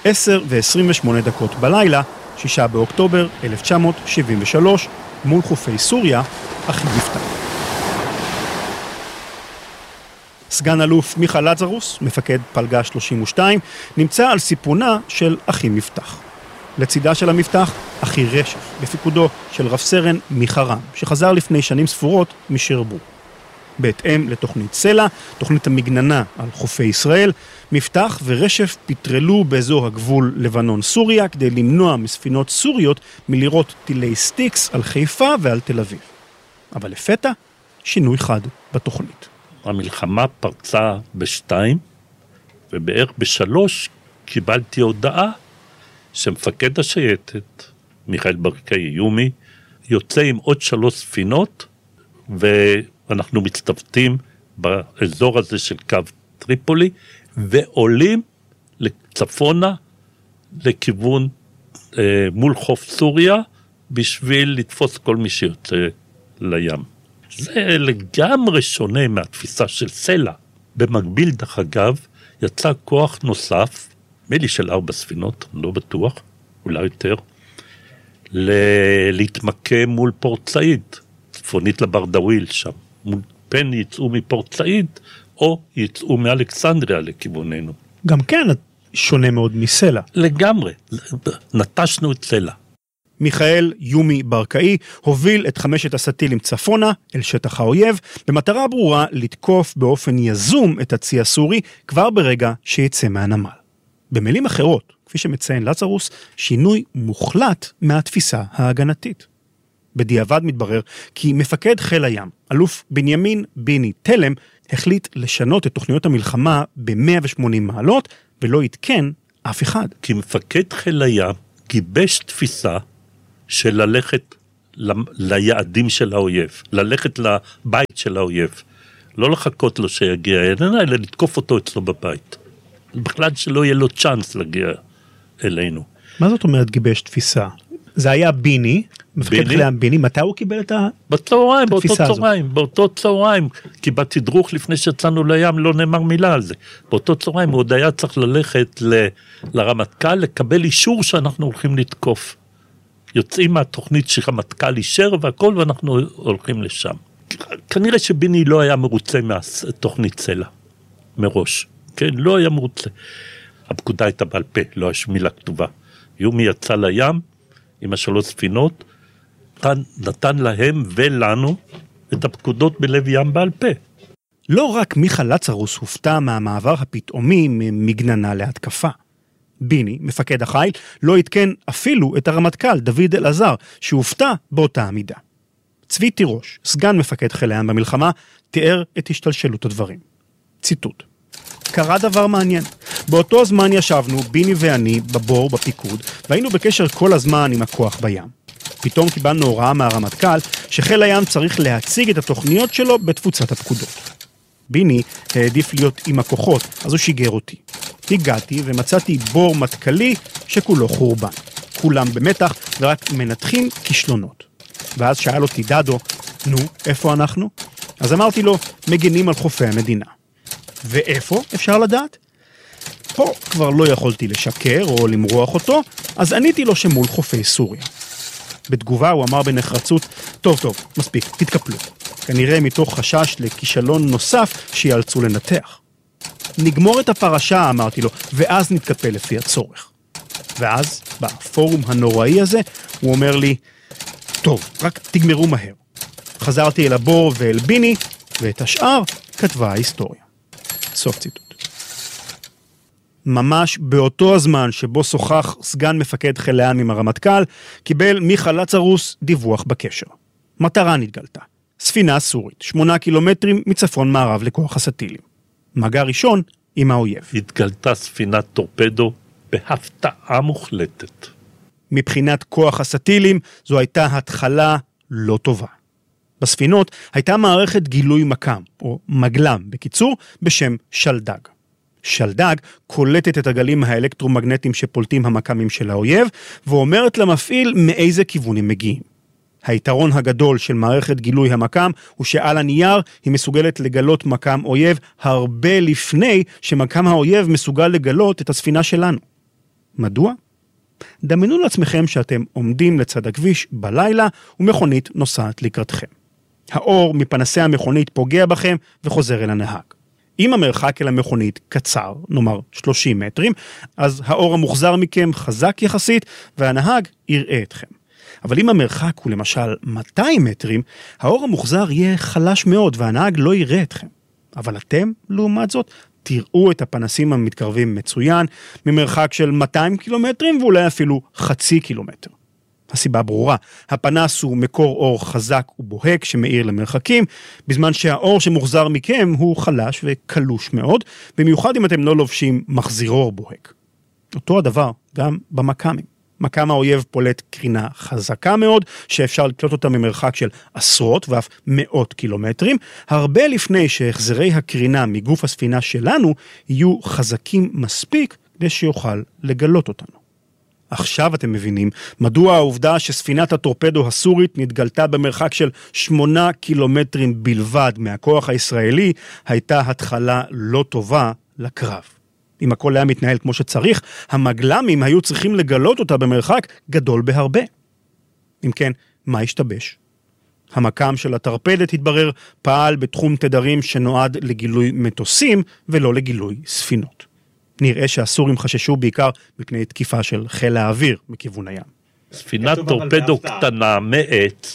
10:28 בלילה, 6 באוקטובר 1973, מול חופי סוריה, אחים יפתח. סגן אלוף מיכה לצרוס, מפקד פלגה 32, נמצא על סיפונה של אחים יפתח. לצידה של המפתח, אחי רשף, בפיקודו של רב סרן מיכה רם, שחזר לפני שנים ספורות משרבו. בהתאם לתוכנית סלע, תוכנית המגננה על חופי ישראל, מפתח ורשף פטרלו באזור הגבול לבנון-סוריה כדי למנוע מספינות סוריות מלירות טילי סטיקס על חיפה ועל תל אביב. אבל לפתע, שינוי חד בתוכנית. המלחמה פרצה ב-2, ובערך ב-3 קיבלתי הודעה שמפקד השייטת, מיכאל ברקאי יומי, יוצא עם עוד 3 ספינות, ואנחנו מצטוותים באזור הזה של קו טריפולי, ועולים לצפונה, לכיוון מול חוף סוריה, בשביל לתפוס כל מי שיוצא לים. זה לגמרי שונה מהתפיסה של סלע. במקביל, דרך אגב, יצא כוח נוסף, מילי של 4 ספינות, לא בטוח, אולי יותר, להתמקם מול פורט סעיד, צפונית לברדוויל שם. פן יצאו מפורט סעיד, או יצאו מאלכסנדריה לכיווננו. גם כן שונה מאוד מסלע. לגמרי, נטשנו את סלע. מיכאל יומי ברקאי הוביל את 5 הסטילים צפונה אל שטח האויב, במטרה ברורה לתקוף באופן יזום את הצי הסורי כבר ברגע שיצא מהנמל. במילים אחרות, כפי שמציין לצרוס, שינוי מוחלט מהתפיסה ההגנתית. בדיעבד מתברר כי מפקד חיל הים, אלוף בנימין ביני תלם, החליט לשנות את תוכניות המלחמה ב-180 מעלות, ולא יתקן אף אחד. כי מפקד חיל הים גיבש תפיסה של ללכת ליעדים של האויב, ללכת לבית של האויב, לא לחכות לו שיגיע אלינו, אלא לתקוף אותו אצלו בבית. בכלל שלא יהיה לו צ'אנס להגיע אלינו. מה זאת אומרת גיבש תפיסה? זה היה ביני, מפקד חיל הים ביני, מתי הוא קיבל את התפיסה הזו? באותו צהריים, כי בתדרוך לפני שיצאנו לים לא נאמר מילה על זה. באותו צהריים הוא עוד היה צריך ללכת לרמטכ"ל, לקבל אישור שאנחנו הולכים לתקוף. יוצאים מהתוכנית שרמטכ"ל אישר והכל, ואנחנו הולכים לשם. כנראה שביני לא היה מרוצה מהתוכנית סלע, מראש. כן, לא היה מרוצה. הפקודה הייתה בעל פה, לא היה מילה כתובה. יומי יצא לים עם 3 ספינות, נתן להם ולנו את הפקודות בלב ים בעל פה. לא רק מיכה לצרוס הופתע מהמעבר הפתאומי ממגננה להתקפה. ביני, מפקד החיל, לא התקן אפילו את הרמטכ"ל דוד אלעזר, שהופתע באותה עמידה. צבי תירוש, סגן מפקד חיל הים במלחמה, תיאר את השתלשלות הדברים. ציטוט: קרה דבר מעניין. באותו זמן ישבנו, ביני ואני, בבור בפיקוד, והיינו בקשר כל הזמן עם הכוח בים. פתאום קיבלנו הוראה מהרמטכ"ל שחיל הים צריך להציג את התוכניות שלו בתפוצת הפקודות. ביני העדיף להיות עם הכוחות, אז הוא שיגר אותי. הגעתי ומצאתי בור מטכלי שכולו חורבן. כולם במתח ורק מנתחים כישלונות. ואז שאל אותי דדו, נו, איפה אנחנו? אז אמרתי לו, מגנים על חופי המדינה. ואיפה אפשר לדעת? פה כבר לא יכולתי לשקר או למרוח אותו, אז עניתי לו שמול חופי סוריה. בתגובה הוא אמר בנחרצות, טוב, מספיק, תתקפלו. כנראה מתוך חשש לכישלון נוסף שיאלצו לנתח. נגמור את הפרשה, אמרתי לו, ואז נתקפל לפי הצורך. ואז, בפורום הנוראי הזה, הוא אומר לי, טוב, רק תגמרו מהר. חזרתי אל הבור ואל ביני, ואת השאר כתבה ההיסטוריה. סוף ציטוט. ממש באותו הזמן שבו שוחח סגן מפקד חיל הים עם הרמטכ"ל, קיבל מיכה לצרוס דיווח בקשר. מטרה נתגלתה. ספינה סורית, 8 קילומטרים מצפון מערב לכוח הסטילים. מגע ראשון עם האויב. התגלתה ספינת טורפדו בהפתעה מוחלטת. מבחינת כוח הסטילים, זו הייתה התחלה לא טובה. בספינות הייתה מערכת גילוי מקם, או מגלם בקיצור, בשם שלדג. שלדג קולטת את הגלים האלקטרומגנטיים שפולטים המקמים של האויב, ואומרת למפעיל מאיזה כיוון הם מגיעים. היתרון הגדול של מערכת גילוי המקם הוא שעל הנייר היא מסוגלת לגלות מקם אויב הרבה לפני שמקם האויב מסוגל לגלות את הספינה שלנו. מדוע? דמיינו לעצמכם שאתם עומדים לצד הכביש בלילה ומכונית נוסעת לקראתכם. האור מפנסי המכונית פוגע בכם וחוזר אל הנהג. אם המרחק אל המכונית קצר, נאמר 30 מטרים, אז האור המוחזר מכם חזק יחסית והנהג יראה אתכם. אבל אם המרחק הוא למשל 200 מטרים, האור המוחזר יהיה חלש מאוד והנהג לא יראה אתכם. אבל אתם, לעומת זאת, תראו את הפנסים המתקרבים מצוין, ממרחק של 200 קילומטרים ואולי אפילו חצי קילומטר. הסיבה ברורה, הפנס הוא מקור אור חזק ובוהק שמאיר למרחקים, בזמן שהאור שמוחזר מכם הוא חלש וקלוש מאוד, במיוחד אם אתם לא לובשים מחזיר אור בוהק. אותו הדבר גם במקאמים. מקם האויב פולט קרינה חזקה מאוד, שאפשר לקלוט אותה ממרחק של עשרות ואף מאות קילומטרים, הרבה לפני שהחזרי הקרינה מגוף הספינה שלנו יהיו חזקים מספיק כדי שיוכל לגלות אותנו. עכשיו אתם מבינים מדוע העובדה שספינת הטורפדו הסורית נתגלתה במרחק של 8 קילומטרים בלבד מהכוח הישראלי, הייתה התחלה לא טובה לקרב. אם הכל היה מתנהל כמו שצריך, המגלמים היו צריכים לגלות אותה במרחק גדול בהרבה. אם כן, מה השתבש? המקם של הטרפדת התברר פעל בתחום תדרים שנועד לגילוי מטוסים ולא לגילוי ספינות. נראה שהסורים חששו בעיקר מפני תקיפה של חיל האוויר מכיוון הים. ספינת טורפדו קטנה מעץ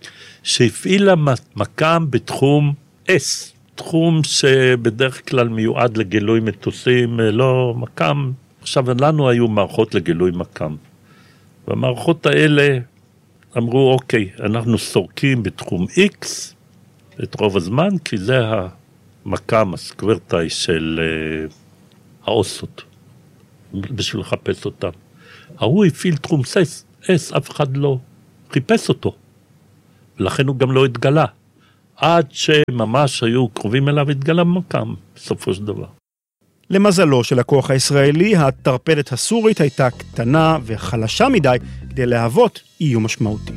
שהפעילה מקם בתחום S, תחום שבדרך כלל מיועד לגילוי מטוסים, לא מקם. עכשיו לנו היו מערכות לגילוי מקם. והמערכות האלה אמרו, אוקיי, אנחנו סורקים בתחום X את רוב הזמן, כי זה המקם, הסקוורטאי של האוסות, בשביל לחפש אותם. ההוא הפעיל תחום S, אף אחד לא חיפש אותו. ולכן הוא גם לא התגלה. עד שממש היו קרובים אליו התגלה מקם, בסופו של דבר. למזלו של הכוח הישראלי, הטרפדת הסורית הייתה קטנה וחלשה מדי כדי להוות איום משמעותי.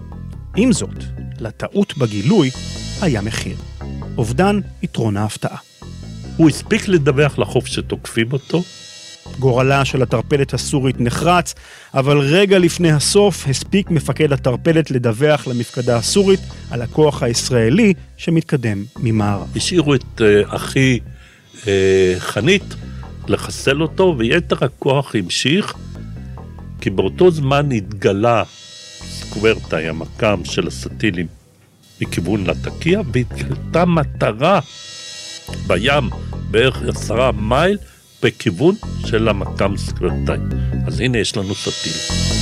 עם זאת, לטעות בגילוי היה מחיר. אובדן יתרון ההפתעה. הוא הספיק לדווח לחוף שתוקפים אותו. גורלה של הטרפדת הסורית נחרץ, אבל רגע לפני הסוף הספיק מפקד הטרפדת לדווח למפקדה הסורית על הכוח הישראלי שמתקדם ממערב. השאירו את אחי חנית לחסל אותו, ויתר הכוח המשיך, כי באותו זמן התגלה סקוורטאי, המקם של הסטילים, מכיוון לטקיה, והתגלתה מטרה בים בערך 10 מייל, בכיוון של המקם סקוורטאי. אז הנה יש לנו סטיל.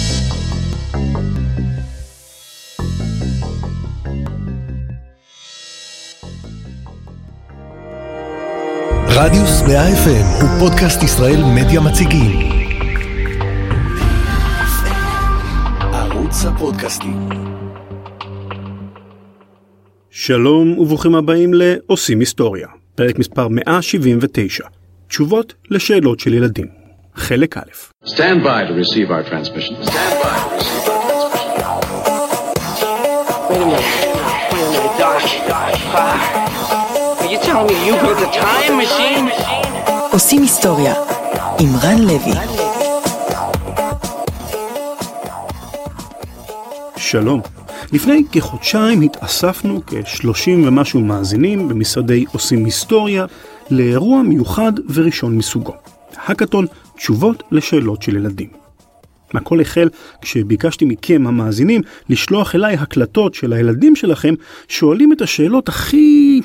רדיוס 100 FM הוא פודקאסט ישראל מדיה מציגים. ערוץ הפודקאסטים. שלום וברוכים הבאים לעושים היסטוריה, פרק מספר 179. תשובות לשאלות של ילדים. חלק א'. Stand by to receive our transmission. Stand by to receive our transmission. Wait a minute, Doc. Are you telling me you built a time machine? עושים היסטוריה עם רן לוי. שלום. לפני כחודשיים התאספנו כ-30 ומשהו מאזינים במשרדי עושים היסטוריה לאירוע מיוחד וראשון מסוגו. האקתון תשובות לשאלות של ילדים. הכל החל כשביקשתי מכם המאזינים לשלוח אליי הקלטות של הילדים שלכם שואלים את השאלות הכי...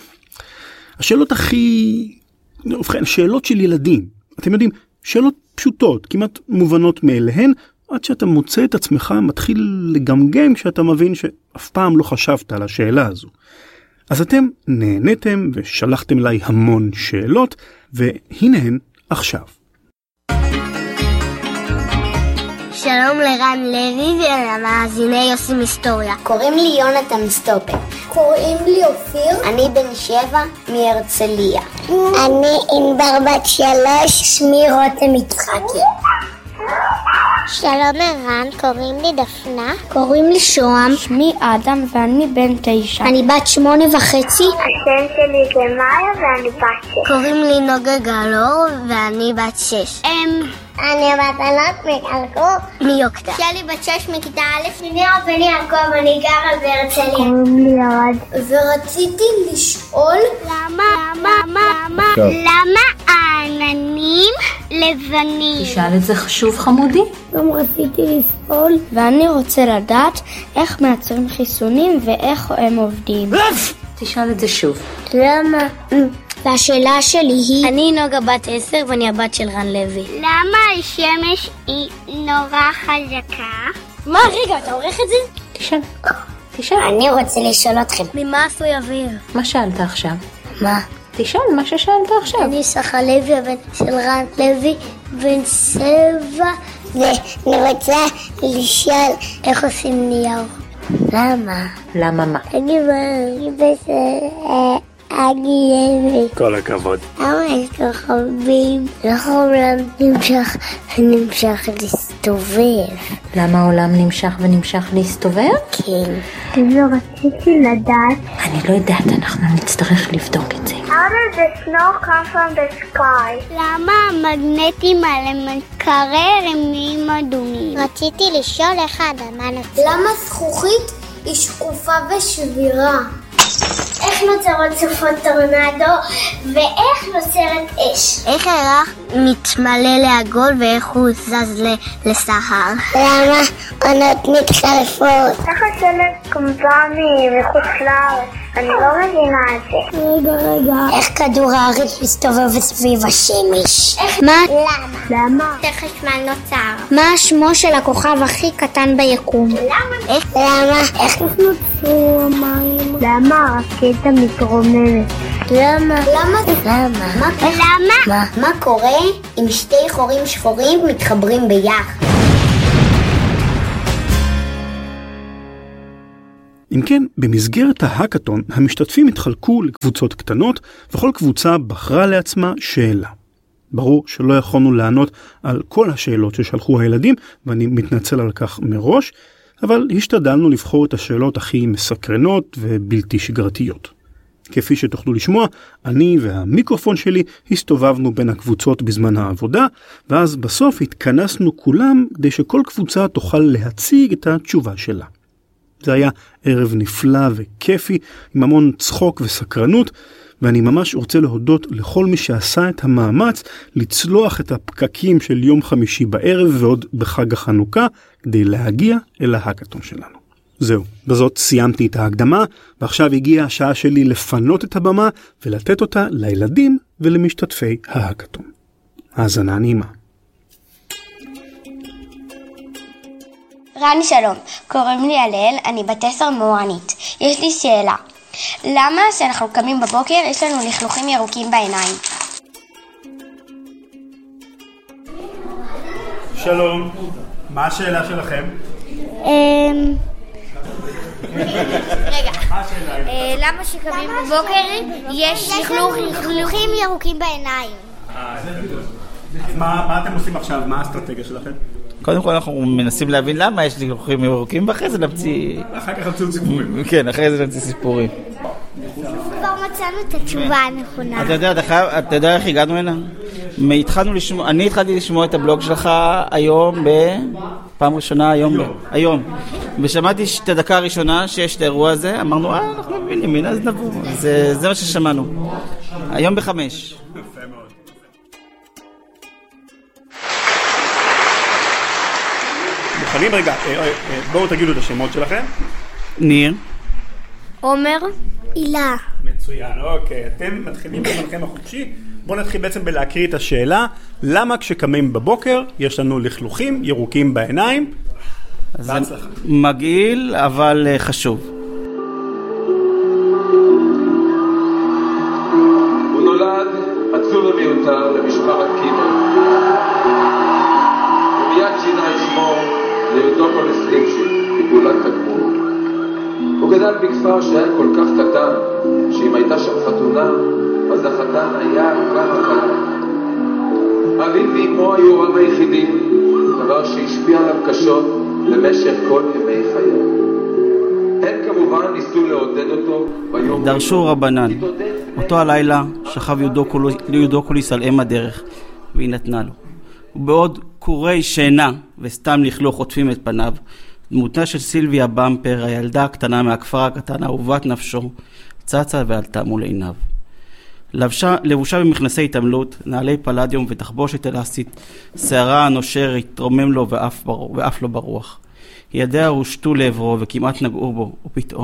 ובכן, שאלות של ילדים. אתם יודעים, שאלות פשוטות, כמעט מובנות מאליהן, עד שאתה מוצא את עצמך מתחיל לגמגם כשאתה מבין שאף פעם לא חשבת על השאלה הזו. אז אתם נהניתם ושלחתם אליי המון שאלות, והנה הן עכשיו. שלום לרן לוי ולמאזיני עושים היסטוריה. קוראים לי יונתן סטופר. קוראים לי אופיר. אני בן 7 מהרצליה. אני ענבר בת 3. שמי רותם יצחקי. שלום ערן, קוראים לי דפנה. קוראים לי שוהם. שמי אדם ואני בן 9. אני בת 8.5. השם שלי זה מאיה ואני בת 6. קוראים לי נוגה גלור ואני בת 6. אני בת ענת מקלקו מיוקטה. שלי בת 6 מכיתה א'. ניר בן יעקב, אני גרה בהרצליה. קוראים לי ירד. ורציתי לשאול למה העננים לבנים? תשאל את זה חשוב חמודי. גם רציתי לשאול, ואני רוצה לדעת איך מייצרים חיסונים ואיך הם עובדים. תשאל את זה שוב. למה? והשאלה שלי היא, אני נוגה בת 10 ואני הבת של רן לוי. למה השמש היא נורא חזקה? מה, רגע, אתה עורך את זה? תשאל. אני רוצה לשאול אתכם. ממה עשוי אוויר? מה שאלת עכשיו? מה? תשאל מה ששאלת עכשיו. אני שחה לוי, הבן של רן לוי, בן 7, ואני רוצה לשאול איך עושים נייר. למה? למה מה? אני לוי. כל הכבוד. למה יש כוכבים? למה העולם נמשך להסתובב? למה העולם נמשך ונמשך להסתובב? כן. לא רציתי לדעת. אני לא יודעת, אנחנו נצטרך לבדוק את זה. How does the snow come from the sky? למה המגנטים על המקרר הם נהיים אדומים? רציתי לשאול איך האדמה נוצרת. למה זכוכית היא שקופה ושבירה? איך נוצרות סופות טורנדו ואיך נוצרת אש? איך הירח מתמלא לעגול ואיך הוא זז לסהר? למה עונות מתחלפות? איך השלג קומבה מחוץ לארץ? אני לא מבינה את זה. רגע. איך כדור הארץ מסתובב סביב השמש? מה? למה? איך חשמל נוצר? מה שמו של הכוכב הכי קטן ביקום? למה? איך נוצרו המים? למה הרקטה מתרוממת? למה? מה קורה אם שתי חורים שחורים מתחברים ביחד? אם כן, במסגרת ההאקתון המשתתפים התחלקו לקבוצות קטנות וכל קבוצה בחרה לעצמה שאלה. ברור שלא יכולנו לענות על כל השאלות ששלחו הילדים ואני מתנצל על כך מראש, אבל השתדלנו לבחור את השאלות הכי מסקרנות ובלתי שגרתיות. כפי שתוכלו לשמוע, אני והמיקרופון שלי הסתובבנו בין הקבוצות בזמן העבודה, ואז בסוף התכנסנו כולם כדי שכל קבוצה תוכל להציג את התשובה שלה. זה היה ערב נפלא וכיפי, עם המון צחוק וסקרנות, ואני ממש רוצה להודות לכל מי שעשה את המאמץ לצלוח את הפקקים של יום חמישי בערב ועוד בחג החנוכה, כדי להגיע אל ההאקתון שלנו. זהו, בזאת סיימתי את ההקדמה, ועכשיו הגיעה השעה שלי לפנות את הבמה ולתת אותה לילדים ולמשתתפי ההאקתון. האזנה נעימה. רני שלום, קוראים לי הלל, אני בת 10 מורנית. יש לי שאלה. למה כשאנחנו קמים בבוקר יש לנו לכלוכים ירוקים בעיניים? שלום, מה השאלה שלכם? רגע, למה שקמים בבוקר יש לכלוכים ירוקים בעיניים? מה אתם עושים עכשיו? מה האסטרטגיה שלכם? קודם כל אנחנו מנסים להבין למה יש לכלוכים ירוקים, ואחרי זה נמציא... אחר כך נמציא סיפורים. כן, אחרי זה נמציא סיפורים. כבר מצאנו את התשובה הנכונה. אתה יודע איך הגענו הנה? אני התחלתי לשמוע את הבלוג שלך היום בפעם ראשונה, היום. ושמעתי את הדקה הראשונה שיש את האירוע הזה, אמרנו, אנחנו מבינים, אז נבוא. זה מה ששמענו. היום ב5. מוכנים? רגע, בואו תגידו את השמות שלכם. ניר. עומר. הילה. מצוין, אוקיי. אתם מתחילים בזמנכם החופשי. בואו נתחיל בעצם בלהקריא את השאלה. למה כשקמים בבוקר יש לנו לכלוכים ירוקים בעיניים? זה מגעיל, אבל חשוב. הוא נולד עצוב ומיותר למשפחת קימל. ומיד שינה את שמו ליודוקולס לימשי, מפעולת תגמול. הוא גדל בכפר שהיה כל כך קטן, שאם הייתה שם חתונה, אז החתן היה ככה קטן. אביו ואמו היו הוריו היחידים, דבר שהשפיע עליו קשות למשך כל ימי חייו. הם כמובן ניסו לעודד אותו ביום... דרשו רבנן. אותו הלילה שכב יודוקוליס על אם הדרך, והיא נתנה לו. ובעוד קורי שינה וסתם לכלוך עוטפים את פניו, דמותה של סילביה במפר, הילדה הקטנה מהכפר הקטן, אהובת נפשו, צצה ועלתה מול עיניו. לבושה במכנסי התעמלות, נעלי פלדיום ותחבושת אלסטית, שערה הנושר התרומם לו ואף לא ברוח. ידיה הושטו לעברו וכמעט נגעו בו,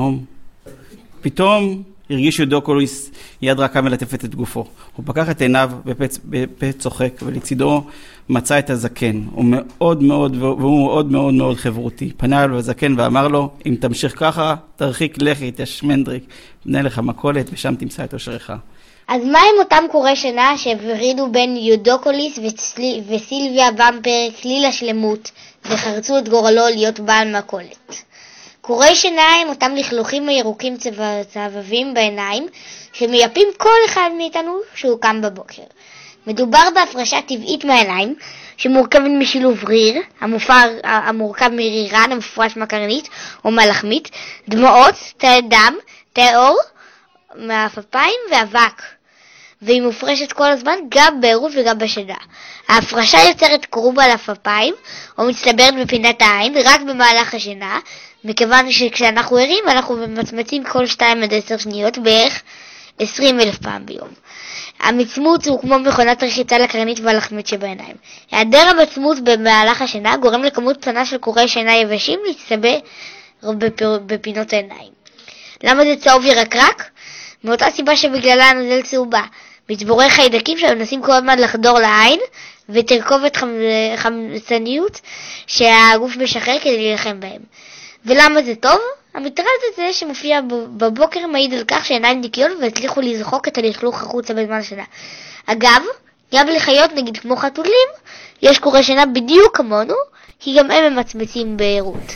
פתאום הרגיש יודוקוליס יד רכה מלטפת את גופו. הוא פקח את עיניו בפה צוחק, ולצידו מצא את הזקן. והוא מאוד מאוד מאוד חברותי. פנה אליו הזקן ואמר לו, אם תמשיך ככה, תרחיק לכת, יא שמנדריק, בנה לך מכולת ושם תמצא את אושרך. אז מה עם אותם קורי שינה שהפרידו בין יודוקוליס וסילביה במפר כליל השלמות וחרצו את גורלו להיות בעל מכולת? קורי שינה הם אותם לכלוכים הירוקים צהבבים בעיניים שמייפים כל אחד מאיתנו שהוא קם בבוקר. מדובר בהפרשה טבעית מהעיניים שמורכבת משילוב ריר, המורכב מרירן המפרש מקרנית או מלחמית, דמעות, תאי דם, תאי אור מהפפיים ואבק. והיא מופרשת כל הזמן גם בעירוב וגם בשינה. ההפרשה יוצרת קרוב על הפפיים או מצטברת בפינת העין רק במהלך השינה, מכיוון שכשאנחנו ערים אנחנו ממצמצים כל 2-10 שניות בערך 20,000 פעם ביום. המצמוץ הוא כמו מכונת רחיצה לקרנית והלחמית שבעיניים. היעדר המצמוץ במהלך השינה גורם לכמות קטנה של קורי שינה יבשים להצטבר בפינות העיניים. למה זה צהוב ירקרק? מאותה סיבה שבגללה הנוזל צהובה. מצבורי חיידקים שמנסים כל הזמן לחדור לעין ותרכובת חמצניות שהגוף משחרר כדי להילחם בהם. ולמה זה טוב? המטרד הזה שמופיע בבוקר מעיד על כך שעיניים ניקיון והצליחו לזחוק את הלכלוך החוצה בזמן השינה. אגב, גם לחיות נגיד כמו חתולים יש קורי שינה בדיוק כמונו, כי גם הם ממצמצים בעירות.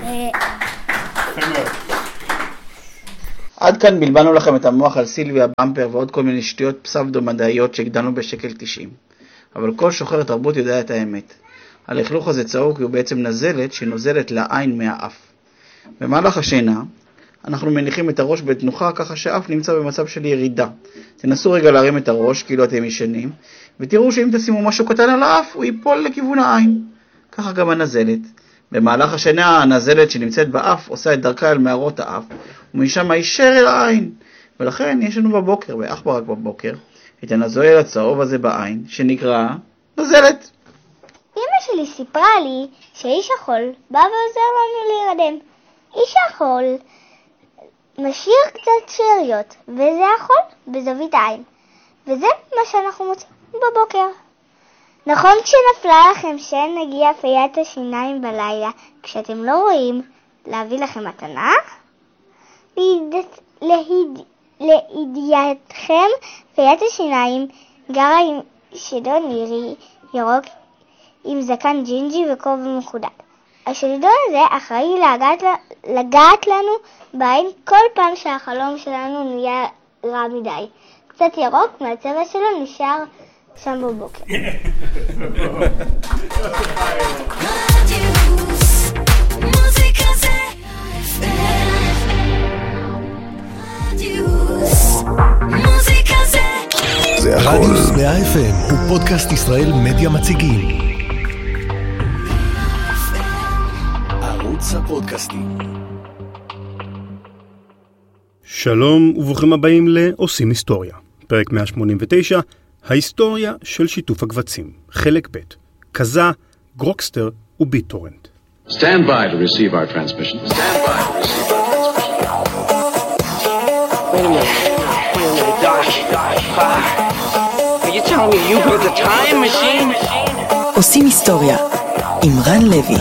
עד כאן בלבנו לכם את המוח על סילביה במפר ועוד כל מיני שטויות פסבדו-מדעיות שהגדלנו בשקל 90. אבל כל שוחר תרבות יודע את האמת. הלכלוך הזה צהוב כי הוא בעצם נזלת שנוזלת לעין מהאף. במהלך השינה אנחנו מניחים את הראש בתנוחה ככה שהאף נמצא במצב של ירידה. תנסו רגע להרים את הראש כאילו אתם ישנים, ותראו שאם תשימו משהו קטן על האף הוא ייפול לכיוון העין. ככה גם הנזלת. במהלך השינה הנזלת שנמצאת באף עושה את דרכה אל מערות האף, ומשם הישר אל העין. ולכן יש לנו בבוקר, באך ברק בבוקר, את הנזויל הצהוב הזה בעין, שנקרא נזלת. אמא שלי סיפרה לי שאיש החול בא ועוזר לנו להירדם. איש החול משאיר קצת שאריות, וזה החול בזווית העין. וזה מה שאנחנו מוצאים בבוקר. נכון כשנפלה לכם שאין נגיע פיית השיניים בלילה, כשאתם לא רואים להביא לכם מתנה? לידיעתכם, פיית השיניים גרה עם שדון נירי ירוק עם זקן ג'ינג'י וכובע מחודד. השדון הזה אחראי לגעת לנו בעין כל פעם שהחלום שלנו נהיה רע מדי. קצת ירוק מהצבע שלו נשאר שם בבוקר. זה רדיוס 100 FM הוא פודקאסט ישראל מדיה מציגים. ערוץ הפודקאסטים. שלום וברוכים הבאים לעושים היסטוריה. פרק 189, ההיסטוריה של שיתוף הקבצים, חלק ב', כזה, גרוקסטר וביטורנט. Stand by to receive our transmission. Stand by to receive our transmission. Wait a minute, Doc. Are you telling me you built a time machine? עושים היסטוריה עם רן לוי.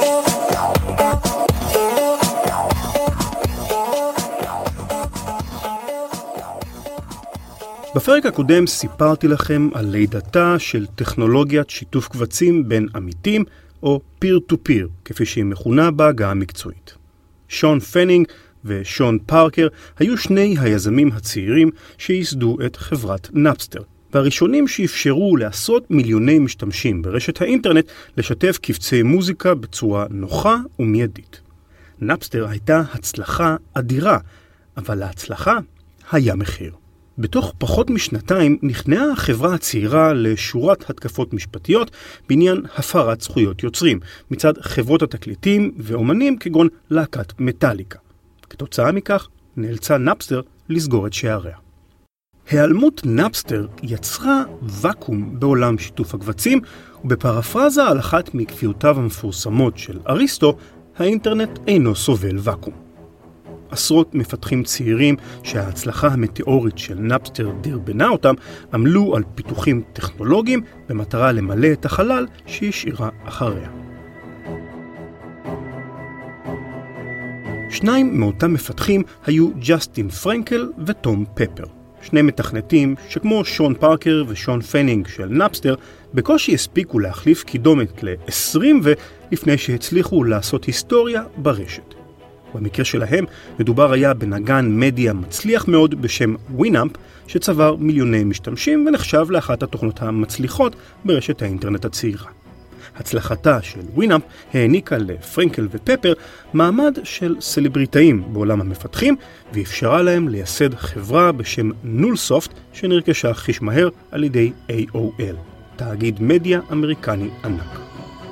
בפרק הקודם סיפרתי לכם על לידתה של טכנולוגיית שיתוף קבצים בין עמיתים או peer-to-peer, כפי שהיא מכונה בעגה המקצועית. שון פנינג ושון פארקר היו שני היזמים הצעירים שייסדו את חברת נאפסטר, והראשונים שאפשרו לעשרות מיליוני משתמשים ברשת האינטרנט לשתף קבצי מוזיקה בצורה נוחה ומיידית. נאפסטר הייתה הצלחה אדירה, אבל להצלחה היה מחיר. בתוך פחות משנתיים נכנעה החברה הצעירה לשורת התקפות משפטיות בעניין הפרת זכויות יוצרים, מצד חברות התקליטים ואומנים כגון להקת מטליקה. כתוצאה מכך נאלצה נאפסטר לסגור את שעריה. היעלמות נאפסטר יצרה וקום בעולם שיתוף הקבצים, ובפרפרזה על אחת מקביעותיו המפורסמות של אריסטו, האינטרנט אינו סובל וקום. עשרות מפתחים צעירים שההצלחה המטאורית של נאפסטר דרבנה אותם, עמלו על פיתוחים טכנולוגיים במטרה למלא את החלל שהשאירה אחריה. שניים מאותם מפתחים היו ג'סטין פרנקל וטום פפר. שני מתכנתים שכמו שון פארקר ושון פנינג של נאפסטר בקושי הספיקו להחליף קידומת ל-20 ולפני שהצליחו לעשות היסטוריה ברשת. במקרה שלהם מדובר היה בנגן מדיה מצליח מאוד בשם ווינאמפ שצבר מיליוני משתמשים ונחשב לאחת התוכנות המצליחות ברשת האינטרנט הצעירה. הצלחתה של ווינאמפ העניקה לפרנקל ופפר מעמד של סלבריטאים בעולם המפתחים ואפשרה להם לייסד חברה בשם נולסופט שנרכשה חיש מהר על ידי AOL, תאגיד מדיה אמריקני ענק.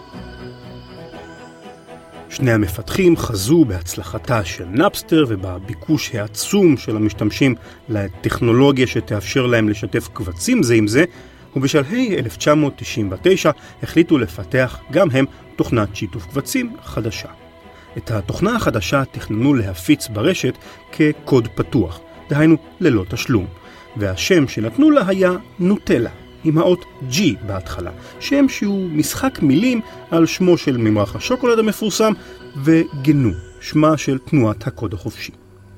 שני המפתחים חזו בהצלחתה של נאפסטר ובביקוש העצום של המשתמשים לטכנולוגיה שתאפשר להם לשתף קבצים זה עם זה, ובשלהי 1999 החליטו לפתח גם הם תוכנת שיתוף קבצים חדשה. את התוכנה החדשה תכננו להפיץ ברשת כקוד פתוח, דהיינו ללא תשלום, והשם שנתנו לה היה נוטלה, עם האות G בהתחלה, שם שהוא משחק מילים על שמו של ממרח השוקולד המפורסם, וגנו, שמה של תנועת הקוד החופשי.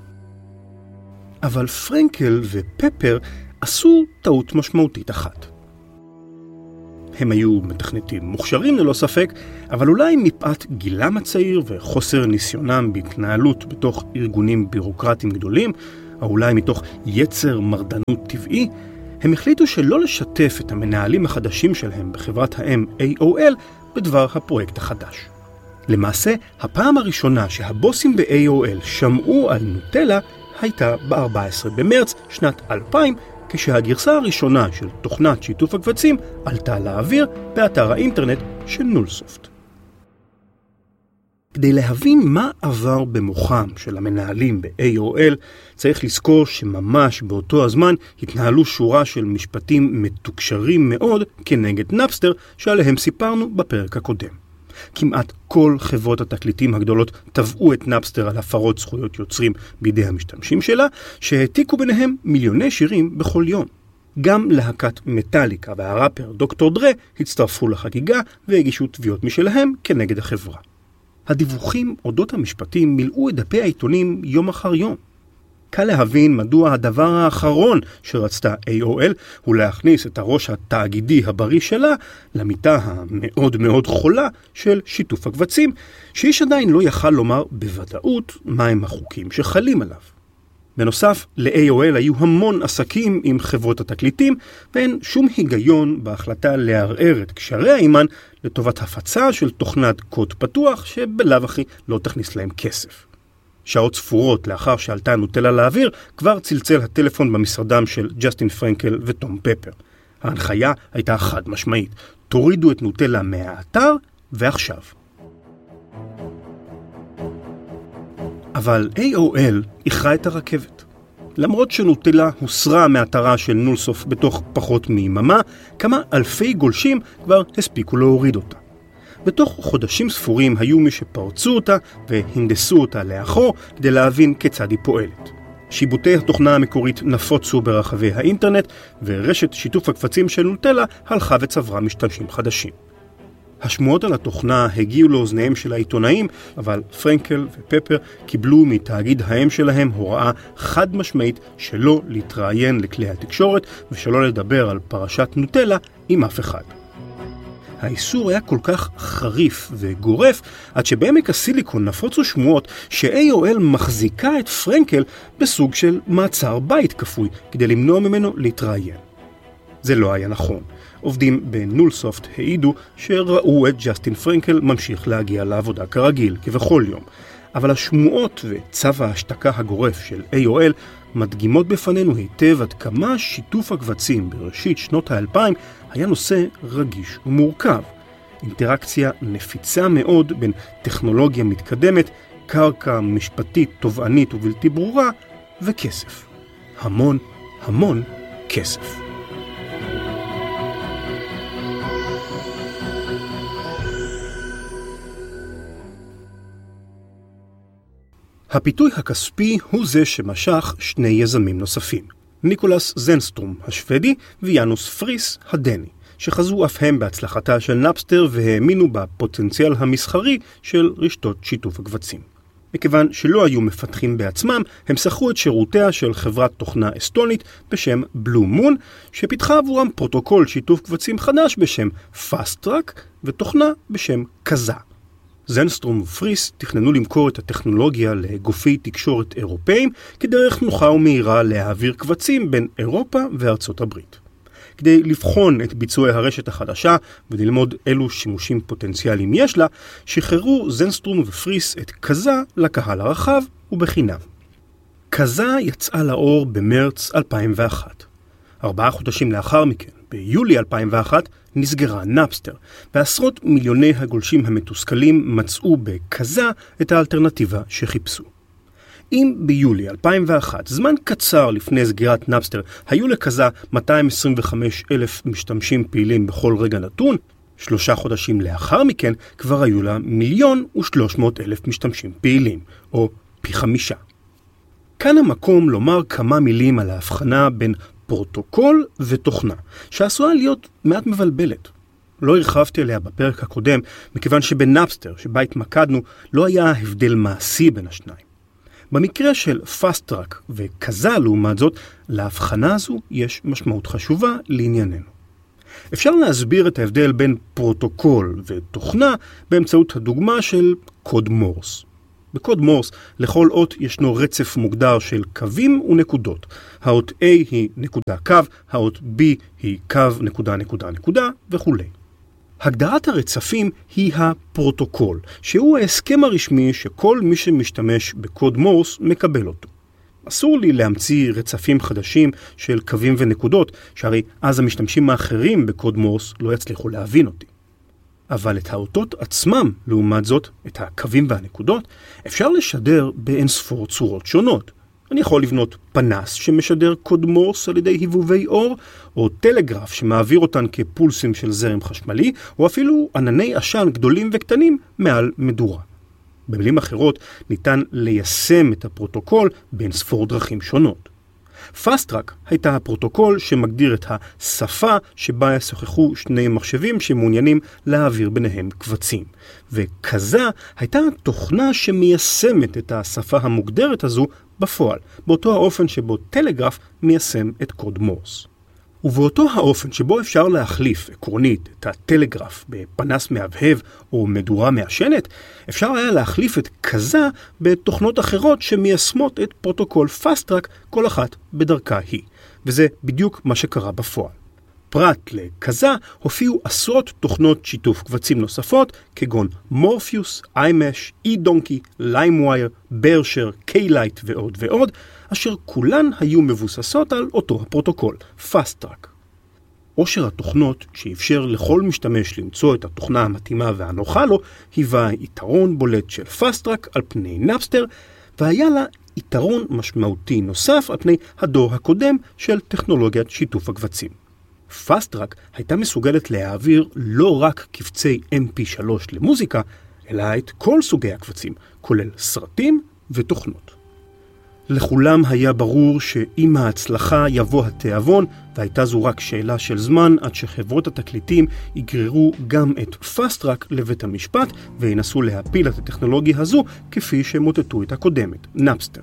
אבל פרנקל ופפר עשו טעות משמעותית אחת. הם היו מתכנתים מוכשרים ללא ספק, אבל אולי מפאת גילם הצעיר וחוסר ניסיונם בהתנהלות בתוך ארגונים בירוקרטיים גדולים, או אולי מתוך יצר מרדנות טבעי, הם החליטו שלא לשתף את המנהלים החדשים שלהם בחברת האם AOL בדבר הפרויקט החדש. למעשה, הפעם הראשונה שהבוסים ב-AOL שמעו על נוטלה הייתה ב-14 במרץ שנת 2000, כשהגרסה הראשונה של תוכנת שיתוף הקבצים עלתה לאוויר באתר האינטרנט של נולסופט. כדי להבין מה עבר במוחם של המנהלים ב-AOL, צריך לזכור שממש באותו הזמן התנהלו שורה של משפטים מתוקשרים מאוד כנגד נאפסטר שעליהם סיפרנו בפרק הקודם. כמעט כל חברות התקליטים הגדולות תבעו את נאפסטר על הפרות זכויות יוצרים בידי המשתמשים שלה, שהעתיקו ביניהם מיליוני שירים בכל יום. גם להקת מטליקה והראפר דוקטור דרה הצטרפו לחגיגה והגישו תביעות משלהם כנגד החברה. הדיווחים אודות המשפטים מילאו את דפי העיתונים יום אחר יום. קל להבין מדוע הדבר האחרון שרצתה AOL הוא להכניס את הראש התאגידי הבריא שלה למיטה המאוד מאוד חולה של שיתוף הקבצים, שאיש עדיין לא יכל לומר בוודאות מהם החוקים שחלים עליו. בנוסף, ל-AOL היו המון עסקים עם חברות התקליטים, ואין שום היגיון בהחלטה לערער את קשרי האימן לטובת הפצה של תוכנת קוד פתוח שבלאו הכי לא תכניס להם כסף. שעות ספורות לאחר שעלתה נוטלה לאוויר, כבר צלצל הטלפון במשרדם של ג'סטין פרנקל וטום פפר. ההנחיה הייתה חד משמעית, תורידו את נוטלה מהאתר ועכשיו. אבל AOL איחרה את הרכבת. למרות שנוטלה הוסרה מאתרה של נולסופט בתוך פחות מיממה, כמה אלפי גולשים כבר הספיקו להוריד אותה. בתוך חודשים ספורים היו מי שפרצו אותה והנדסו אותה לאחור כדי להבין כיצד היא פועלת. שיבוטי התוכנה המקורית נפוצו ברחבי האינטרנט, ורשת שיתוף הקבצים של נוטלה הלכה וצברה משתמשים חדשים. השמועות על התוכנה הגיעו לאוזניהם של העיתונאים, אבל פרנקל ופפר קיבלו מתאגיד האם שלהם הוראה חד משמעית שלא להתראיין לכלי התקשורת ושלא לדבר על פרשת נוטלה עם אף אחד. האיסור היה כל כך חריף וגורף, עד שבעמק הסיליקון נפוצו שמועות ש-AOL מחזיקה את פרנקל בסוג של מעצר בית כפוי, כדי למנוע ממנו להתראיין. זה לא היה נכון. עובדים בנולסופט העידו שראו את ג'סטין פרנקל ממשיך להגיע לעבודה כרגיל, כבכל יום. אבל השמועות וצו ההשתקה הגורף של AOL מדגימות בפנינו היטב עד כמה שיתוף הקבצים בראשית שנות ה-2000 היה נושא רגיש ומורכב. אינטראקציה נפיצה מאוד בין טכנולוגיה מתקדמת, קרקע משפטית תובענית ובלתי ברורה, וכסף. המון המון כסף. הפיתוי הכספי הוא זה שמשך שני יזמים נוספים, ניקולס זנסטרום השוודי ויאנוס פריס הדני, שחזו אף הם בהצלחתה של נאפסטר והאמינו בפוטנציאל המסחרי של רשתות שיתוף הקבצים. מכיוון שלא היו מפתחים בעצמם, הם שכרו את שירותיה של חברת תוכנה אסטונית בשם בלו מון, שפיתחה עבורם פרוטוקול שיתוף קבצים חדש בשם פאסט טראק ותוכנה בשם קזה. זנסטרום ופריס תכננו למכור את הטכנולוגיה לגופי תקשורת אירופאים כדרך נוחה ומהירה להעביר קבצים בין אירופה וארצות הברית. כדי לבחון את ביצועי הרשת החדשה וללמוד אילו שימושים פוטנציאליים יש לה, שחררו זנסטרום ופריס את קזה לקהל הרחב ובחינם. קזה יצאה לאור במרץ 2001. 4 חודשים לאחר מכן, ביולי 2001, נסגרה נאפסטר, ועשרות מיליוני הגולשים המתוסכלים מצאו בקזה את האלטרנטיבה שחיפשו. אם ביולי 2001, זמן קצר לפני סגירת נאפסטר, היו לקזה 225,000 משתמשים פעילים בכל רגע נתון, 3 חודשים לאחר מכן כבר היו לה 1,300,000 משתמשים פעילים, או פי 5. כאן המקום לומר כמה מילים על ההבחנה בין פרוטוקול ותוכנה, שעשויה להיות מעט מבלבלת. לא הרחבתי עליה בפרק הקודם, מכיוון שבנאפסטר, שבה התמקדנו, לא היה הבדל מעשי בין השניים. במקרה של פאסט טראק וקזה לעומת זאת, להבחנה הזו יש משמעות חשובה לענייננו. אפשר להסביר את ההבדל בין פרוטוקול ותוכנה באמצעות הדוגמה של קוד מורס. בקוד מורס לכל אות ישנו רצף מוגדר של קווים ונקודות. האות A היא נקודה קו, האות B היא קו נקודה נקודה נקודה וכו'. הגדרת הרצפים היא הפרוטוקול, שהוא ההסכם הרשמי שכל מי שמשתמש בקוד מורס מקבל אותו. אסור לי להמציא רצפים חדשים של קווים ונקודות, שהרי אז המשתמשים האחרים בקוד מורס לא יצליחו להבין אותי. אבל את האותות עצמם, לעומת זאת, את הקווים והנקודות, אפשר לשדר באינספור צורות שונות. אני יכול לבנות פנס שמשדר קוד מורס על ידי היבובי אור, או טלגרף שמעביר אותן כפולסים של זרם חשמלי, או אפילו ענני עשן גדולים וקטנים מעל מדורה. במילים אחרות, ניתן ליישם את הפרוטוקול באינספור דרכים שונות. פאסט טראק הייתה הפרוטוקול שמגדיר את השפה שבה ישוחחו שני מחשבים שמעוניינים להעביר ביניהם קבצים. וקזה הייתה תוכנה שמיישמת את השפה המוגדרת הזו בפועל, באותו האופן שבו טלגרף מיישם את קוד מורס. ובאותו האופן שבו אפשר להחליף עקרונית את הטלגרף בפנס מהבהב או מדורה מעשנת, אפשר היה להחליף את קזה בתוכנות אחרות שמיישמות את פרוטוקול פאסט טראק, כל אחת בדרכה היא. וזה בדיוק מה שקרה בפועל. פרט לקזה הופיעו עשרות תוכנות שיתוף קבצים נוספות, כגון מורפיוס, איימש, אי-דונקי, ליימווייר, ברשר, קיילייט ועוד ועוד, אשר כולן היו מבוססות על אותו הפרוטוקול, פאסט טראק. עושר התוכנות שאפשר לכל משתמש למצוא את התוכנה המתאימה והנוחה לו, היווה יתרון בולט של פאסט טראק על פני נאפסטר, והיה לה יתרון משמעותי נוסף על פני הדור הקודם של טכנולוגיית שיתוף הקבצים. פאסט טראק הייתה מסוגלת להעביר לא רק קבצי MP3 למוזיקה, אלא את כל סוגי הקבצים, כולל סרטים ותוכנות. לכולם היה ברור שעם ההצלחה יבוא התיאבון, והייתה זו רק שאלה של זמן עד שחברות התקליטים יגררו גם את פאסט טראק לבית המשפט וינסו להפיל את הטכנולוגיה הזו כפי שמוטטו את הקודמת, נאפסטר.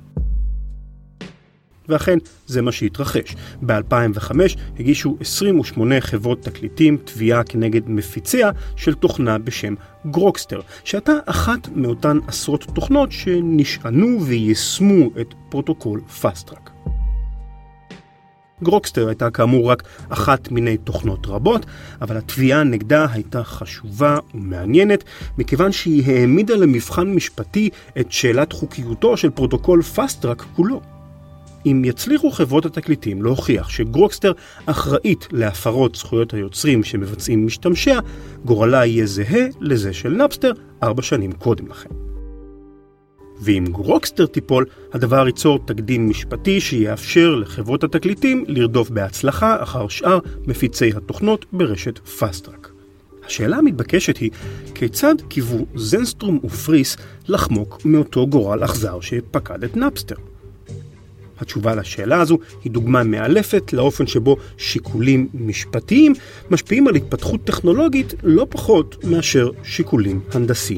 ואכן זה מה שהתרחש. ב-2005 הגישו 28 חברות תקליטים תביעה כנגד מפיציה של תוכנה בשם גרוקסטר, שהייתה אחת מאותן עשרות תוכנות שנשענו ויישמו את פרוטוקול פאסט טראק. גרוקסטר הייתה כאמור רק אחת מיני תוכנות רבות, אבל התביעה נגדה הייתה חשובה ומעניינת, מכיוון שהיא העמידה למבחן משפטי את שאלת חוקיותו של פרוטוקול פאסט-טראק כולו. אם יצליחו חברות התקליטים להוכיח שגרוקסטר אחראית להפרות זכויות היוצרים שמבצעים משתמשיה, גורלה יהיה זהה לזה של נאפסטר 4 שנים קודם לכן. ואם גרוקסטר תיפול, הדבר ייצור תקדים משפטי שיאפשר לחברות התקליטים לרדוף בהצלחה אחר שאר מפיצי התוכנות ברשת פאסט-טראק. השאלה המתבקשת היא, כיצד קיוו זנסטרום ופריס לחמוק מאותו גורל אכזר שפקד את נאפסטר? התשובה לשאלה הזו היא דוגמה מאלפת לאופן שבו שיקולים משפטיים משפיעים על התפתחות טכנולוגית לא פחות מאשר שיקולים הנדסיים.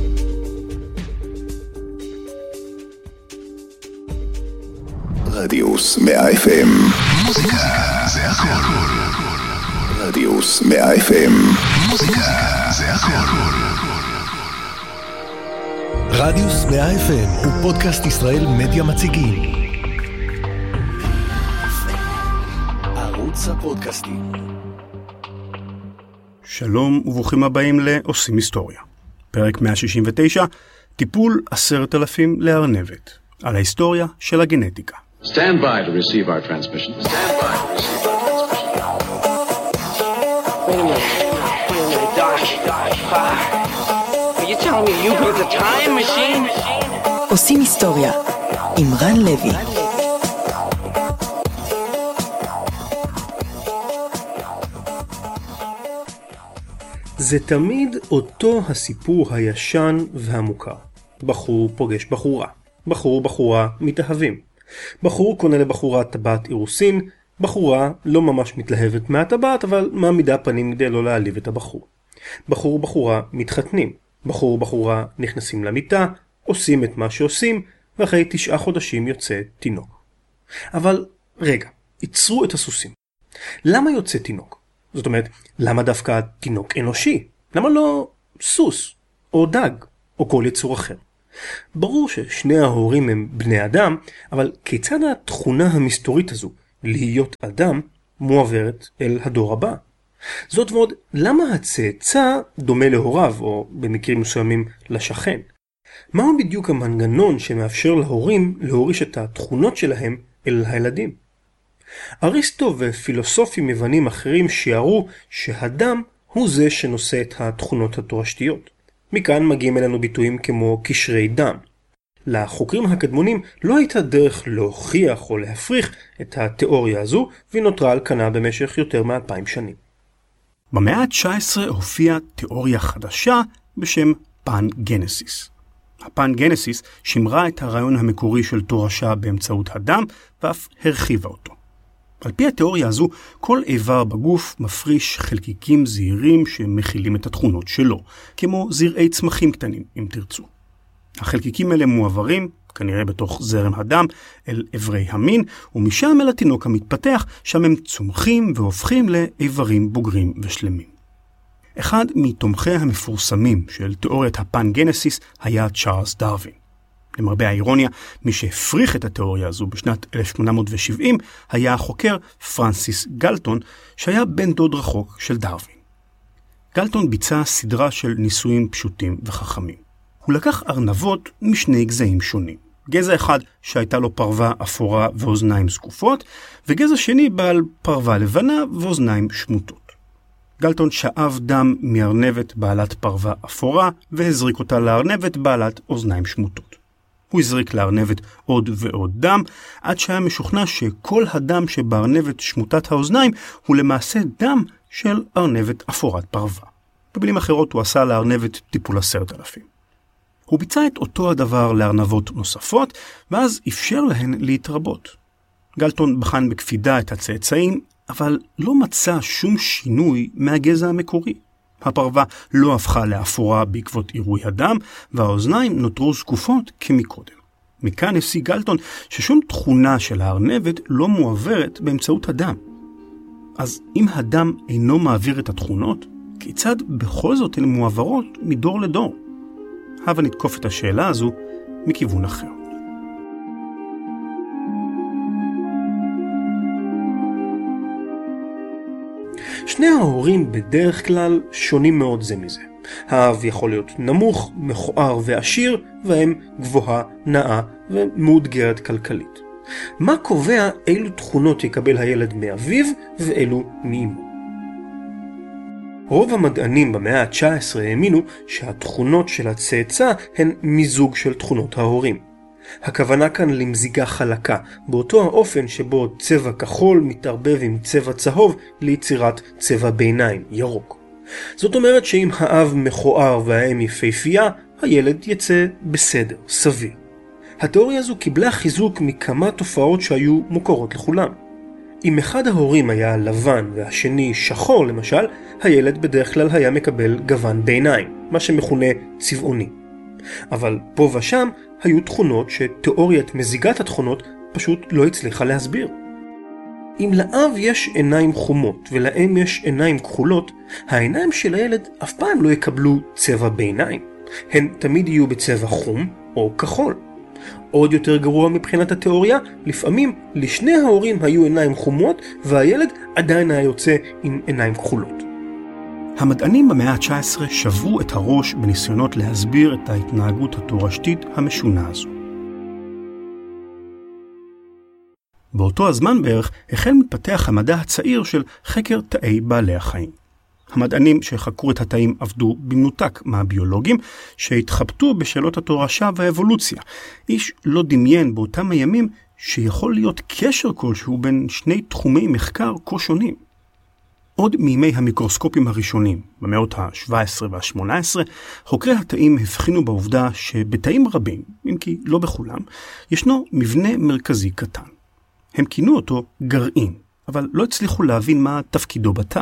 רדיוס 100 FM מוזיקה זה הכל. רדיוס 100 FM מוזיקה זה הכל. רדיוס 100 FM הוא פודקאסט ישראל מדיה מציגים. ערוץ הפודקאסטים. שלום וברוכים הבאים לעושים היסטוריה. פרק 169, טיפול 10,000 לארנבת, על ההיסטוריה של הגנטיקה. Stand by to receive our transmission. Stand by to receive our transmission. Wait a minute, Doc. Are you telling me you built a time machine? עושים היסטוריה עם רן לוי. זה תמיד אותו הסיפור הישן והמוכר. בחור פוגש בחורה. בחור ובחורה מתאהבים. בחור קונה לבחורה טבעת אירוסין. בחורה לא ממש מתלהבת מהטבעת, אבל מעמידה פנים כדי לא להעליב את הבחור. בחור ובחורה מתחתנים. בחור ובחורה נכנסים למיטה, עושים את מה שעושים, ואחרי 9 חודשים יוצא תינוק. אבל רגע, עצרו את הסוסים. למה יוצא תינוק? זאת אומרת, למה דווקא תינוק אנושי? למה לא סוס, או דג, או כל יצור אחר? ברור ששני ההורים הם בני אדם, אבל כיצד התכונה המסתורית הזו, להיות אדם, מועברת אל הדור הבא? זאת ועוד, למה הצאצא דומה להוריו, או במקרים מסוימים לשכן? מהו בדיוק המנגנון שמאפשר להורים להוריש את התכונות שלהם אל הילדים? אריסטו ופילוסופים יוונים אחרים שיערו שהדם הוא זה שנושא את התכונות התורשתיות. מכאן מגיעים אלינו ביטויים כמו קשרי דם. לחוקרים הקדמונים לא הייתה דרך להוכיח או להפריך את התיאוריה הזו, והיא נותרה על כנה במשך יותר מ-2000 שנים. במאה ה-19 הופיעה תיאוריה חדשה בשם פן-גנסיס. הפן-גנסיס שימרה את הרעיון המקורי של תורשה באמצעות הדם, ואף הרחיבה אותו. על פי התיאוריה הזו, כל איבר בגוף מפריש חלקיקים זעירים שמכילים את התכונות שלו, כמו זרעי צמחים קטנים, אם תרצו. החלקיקים האלה מועברים, כנראה בתוך זרם הדם, אל עברי המין, ומשם אל התינוק המתפתח, שם הם צומחים והופכים לאיברים בוגרים ושלמים. אחד מתומכי המפורסמים של תיאוריית הפן-גנסיס היה צ'ארלס דרווין. למרבה האירוניה, מי שהפריך את התיאוריה הזו בשנת 1870 היה החוקר פרנסיס גלטון, שהיה בן דוד רחוק של דרווין. גלטון ביצע סדרה של ניסויים פשוטים וחכמים. הוא לקח ארנבות משני גזעים שונים. גזע אחד שהייתה לו פרווה אפורה ואוזניים זקופות, וגזע שני בעל פרווה לבנה ואוזניים שמוטות. גלטון שאב דם מארנבת בעלת פרווה אפורה, והזריק אותה לארנבת בעלת אוזניים שמוטות. הוא הזריק לארנבת עוד ועוד דם, עד שהיה משוכנע שכל הדם שבארנבת שמוטת האוזניים הוא למעשה דם של ארנבת אפורת פרווה. במילים אחרות הוא עשה לארנבת טיפול 10,000. הוא ביצע את אותו הדבר לארנבות נוספות, ואז אפשר להן להתרבות. גלטון בחן בקפידה את הצאצאים, אבל לא מצא שום שינוי מהגזע המקורי. הפרווה לא הפכה לאפורה בעקבות עירוי הדם, והאוזניים נותרו זקופות כמקודם. מכאן הסיק גלטון ששום תכונה של הארנבת לא מועברת באמצעות הדם. אז אם הדם אינו מעביר את התכונות, כיצד בכל זאת הן מועברות מדור לדור? הבה נתקוף את השאלה הזו מכיוון אחר. שני ההורים בדרך כלל שונים מאוד זה מזה. האב יכול להיות נמוך, מכוער ועשיר, והאם גבוהה, נאה ומאותגרת כלכלית. מה קובע אילו תכונות יקבל הילד מאביו ואילו מאמו? רוב המדענים במאה ה-19 האמינו שהתכונות של הצאצא הן מיזוג של תכונות ההורים. הכוונה כאן למזיגה חלקה, באותו האופן שבו צבע כחול מתערבב עם צבע צהוב ליצירת צבע ביניים, ירוק. זאת אומרת שאם האב מכוער והאם יפהפייה, הילד יצא בסדר, סביר. התיאוריה הזו קיבלה חיזוק מכמה תופעות שהיו מוכרות לכולם. אם אחד ההורים היה לבן והשני שחור למשל, הילד בדרך כלל היה מקבל גוון ביניים, מה שמכונה צבעוני. אבל פה ושם היו תכונות שתיאוריית מזיגת התכונות פשוט לא הצליחה להסביר. אם לאב יש עיניים חומות ולאם יש עיניים כחולות, העיניים של הילד אף פעם לא יקבלו צבע ביניים. הן תמיד יהיו בצבע חום או כחול. עוד יותר גרוע מבחינת התיאוריה, לפעמים לשני ההורים היו עיניים חומות והילד עדיין היה יוצא עם עיניים כחולות. המדענים במאה ה-19 שברו את הראש בניסיונות להסביר את ההתנהגות התורשתית המשונה הזו. באותו הזמן בערך החל מתפתח המדע הצעיר של חקר תאי בעלי החיים. המדענים שחקרו את התאים עבדו במנותק מהביולוגים שהתחבטו בשאלות התורשה והאבולוציה. איש לא דמיין באותם הימים שיכול להיות קשר כלשהו בין שני תחומי מחקר כה שונים. עוד מימי המיקרוסקופים הראשונים, במאות ה-17 וה-18, חוקרי התאים הבחינו בעובדה שבתאים רבים, אם כי לא בכולם, ישנו מבנה מרכזי קטן. הם כינו אותו גרעין, אבל לא הצליחו להבין מה תפקידו בתא.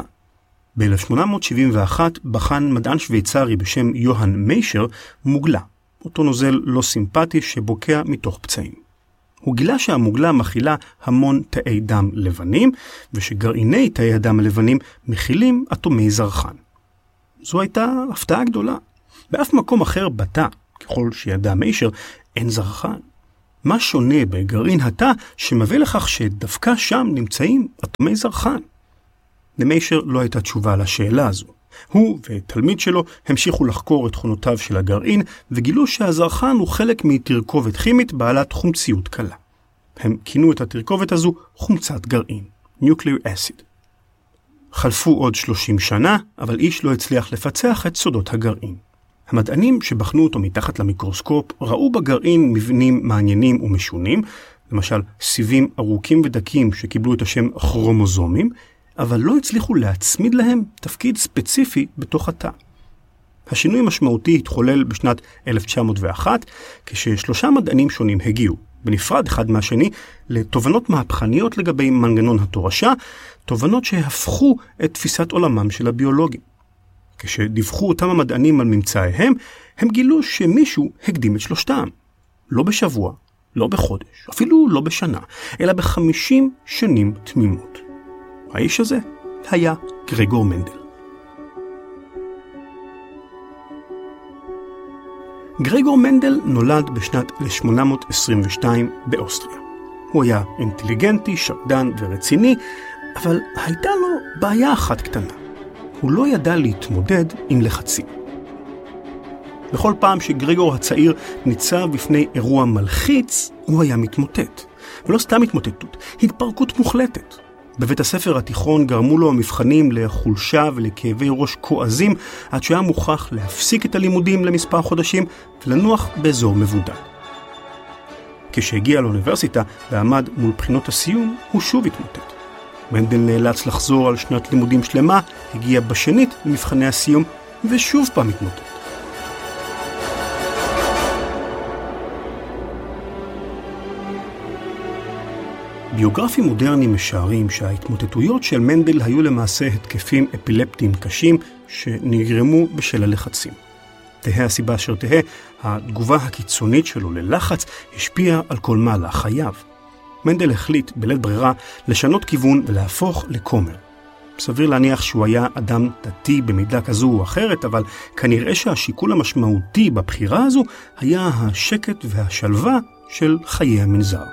ב-1871 בחן מדען שוויצרי בשם יוהאן מיישר מוגלה, אותו נוזל לא סימפטי שבוקע מתוך פצעים. הוא גילה שהמוגלה מכילה המון תאי דם לבנים, ושגרעיני תאי הדם הלבנים מכילים אטומי זרחן. זו הייתה הפתעה גדולה. באף מקום אחר בתא, ככל שידע מיישר, אין זרחן. מה שונה בגרעין התא שמביא לכך שדווקא שם נמצאים אטומי זרחן? למיישר לא הייתה תשובה לשאלה הזו. הוא ותלמיד שלו המשיכו לחקור את תכונותיו של הגרעין וגילו שהזרחן הוא חלק מתרכובת כימית בעלת חומציות קלה. הם כינו את התרכובת הזו חומצת גרעין, Nucleic Acid. חלפו עוד 30 שנה, אבל איש לא הצליח לפצח את סודות הגרעין. המדענים שבחנו אותו מתחת למיקרוסקופ ראו בגרעין מבנים מעניינים ומשונים, למשל סיבים ארוכים ודקים שקיבלו את השם כרומוזומים, אבל לא הצליחו להצמיד להם תפקיד ספציפי בתוך התא. השינוי המשמעותי התחולל בשנת 1901, כששלושה מדענים שונים הגיעו, בנפרד אחד מהשני, לתובנות מהפכניות לגבי מנגנון התורשה, תובנות שהפכו את תפיסת עולמם של הביולוגים. כשדיווחו אותם המדענים על ממצאיהם, הם גילו שמישהו הקדים את שלושתם. לא בשבוע, לא בחודש, אפילו לא בשנה, אלא ב50 שנים תמימות. האיש הזה היה גרגור מנדל. גרגור מנדל נולד בשנת 1822 באוסטריה. הוא היה אינטליגנטי, שקדן ורציני, אבל הייתה לו בעיה אחת קטנה. הוא לא ידע להתמודד עם לחצים. בכל פעם שגרגור הצעיר ניצב בפני אירוע מלחיץ, הוא היה מתמוטט. ולא סתם התמוטטות, התפרקות מוחלטת. בבית הספר התיכון גרמו לו המבחנים לחולשה ולכאבי ראש כועזים, עד שהיה מוכרח להפסיק את הלימודים למספר חודשים ולנוח באזור מבודד. כשהגיע לאוניברסיטה ועמד מול בחינות הסיום, הוא שוב התמוטט. מנדל נאלץ לחזור על שנת לימודים שלמה, הגיע בשנית למבחני הסיום ושוב פעם התמוטט. ביוגרפים מודרניים משערים שההתמוטטויות של מנדל היו למעשה התקפים אפילפטיים קשים שנגרמו בשל הלחצים. תהה הסיבה אשר תהה, התגובה הקיצונית שלו ללחץ השפיעה על כל מהלך חייו. מנדל החליט בלית ברירה לשנות כיוון ולהפוך לכומר. סביר להניח שהוא היה אדם דתי במידה כזו או אחרת, אבל כנראה שהשיקול המשמעותי בבחירה הזו היה השקט והשלווה של חיי המנזר.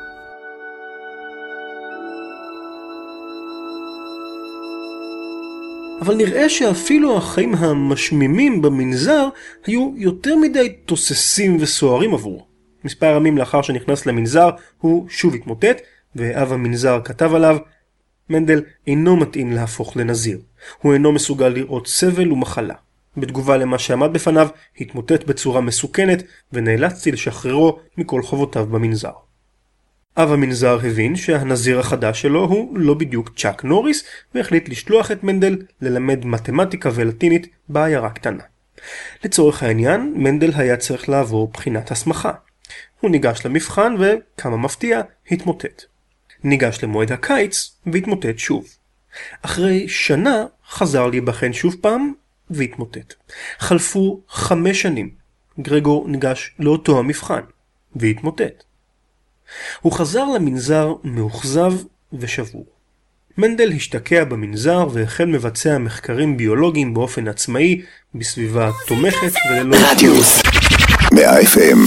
אבל נראה שאפילו החיים המשמימים במנזר היו יותר מדי תוססים וסוערים עבורו. מספר ימים לאחר שנכנס למנזר הוא שוב התמוטט, ואב המנזר כתב עליו, מנדל אינו מתאים להפוך לנזיר. הוא אינו מסוגל לראות סבל ומחלה. בתגובה למה שעמד בפניו, התמוטט בצורה מסוכנת, ונאלצתי לשחררו מכל חובותיו במנזר. אב המנזר הבין שהנזיר החדש שלו הוא לא בדיוק צ'אק נוריס, והחליט לשלוח את מנדל ללמד מתמטיקה ולטינית בעיירה קטנה. לצורך העניין, מנדל היה צריך לעבור בחינת הסמכה. הוא ניגש למבחן וכמה מפתיע, התמוטט. ניגש למועד הקיץ והתמוטט שוב. אחרי שנה חזר להיבחן שוב פעם והתמוטט. חלפו 5 שנים. גרגור ניגש לאותו המבחן והתמוטט. הוא חזר למנזר מאוכזב ושבור. מנדל השתקע במנזר והחל מבצע מחקרים ביולוגיים באופן עצמאי, בסביבה תומכת וללא... רדיוס 100 FM.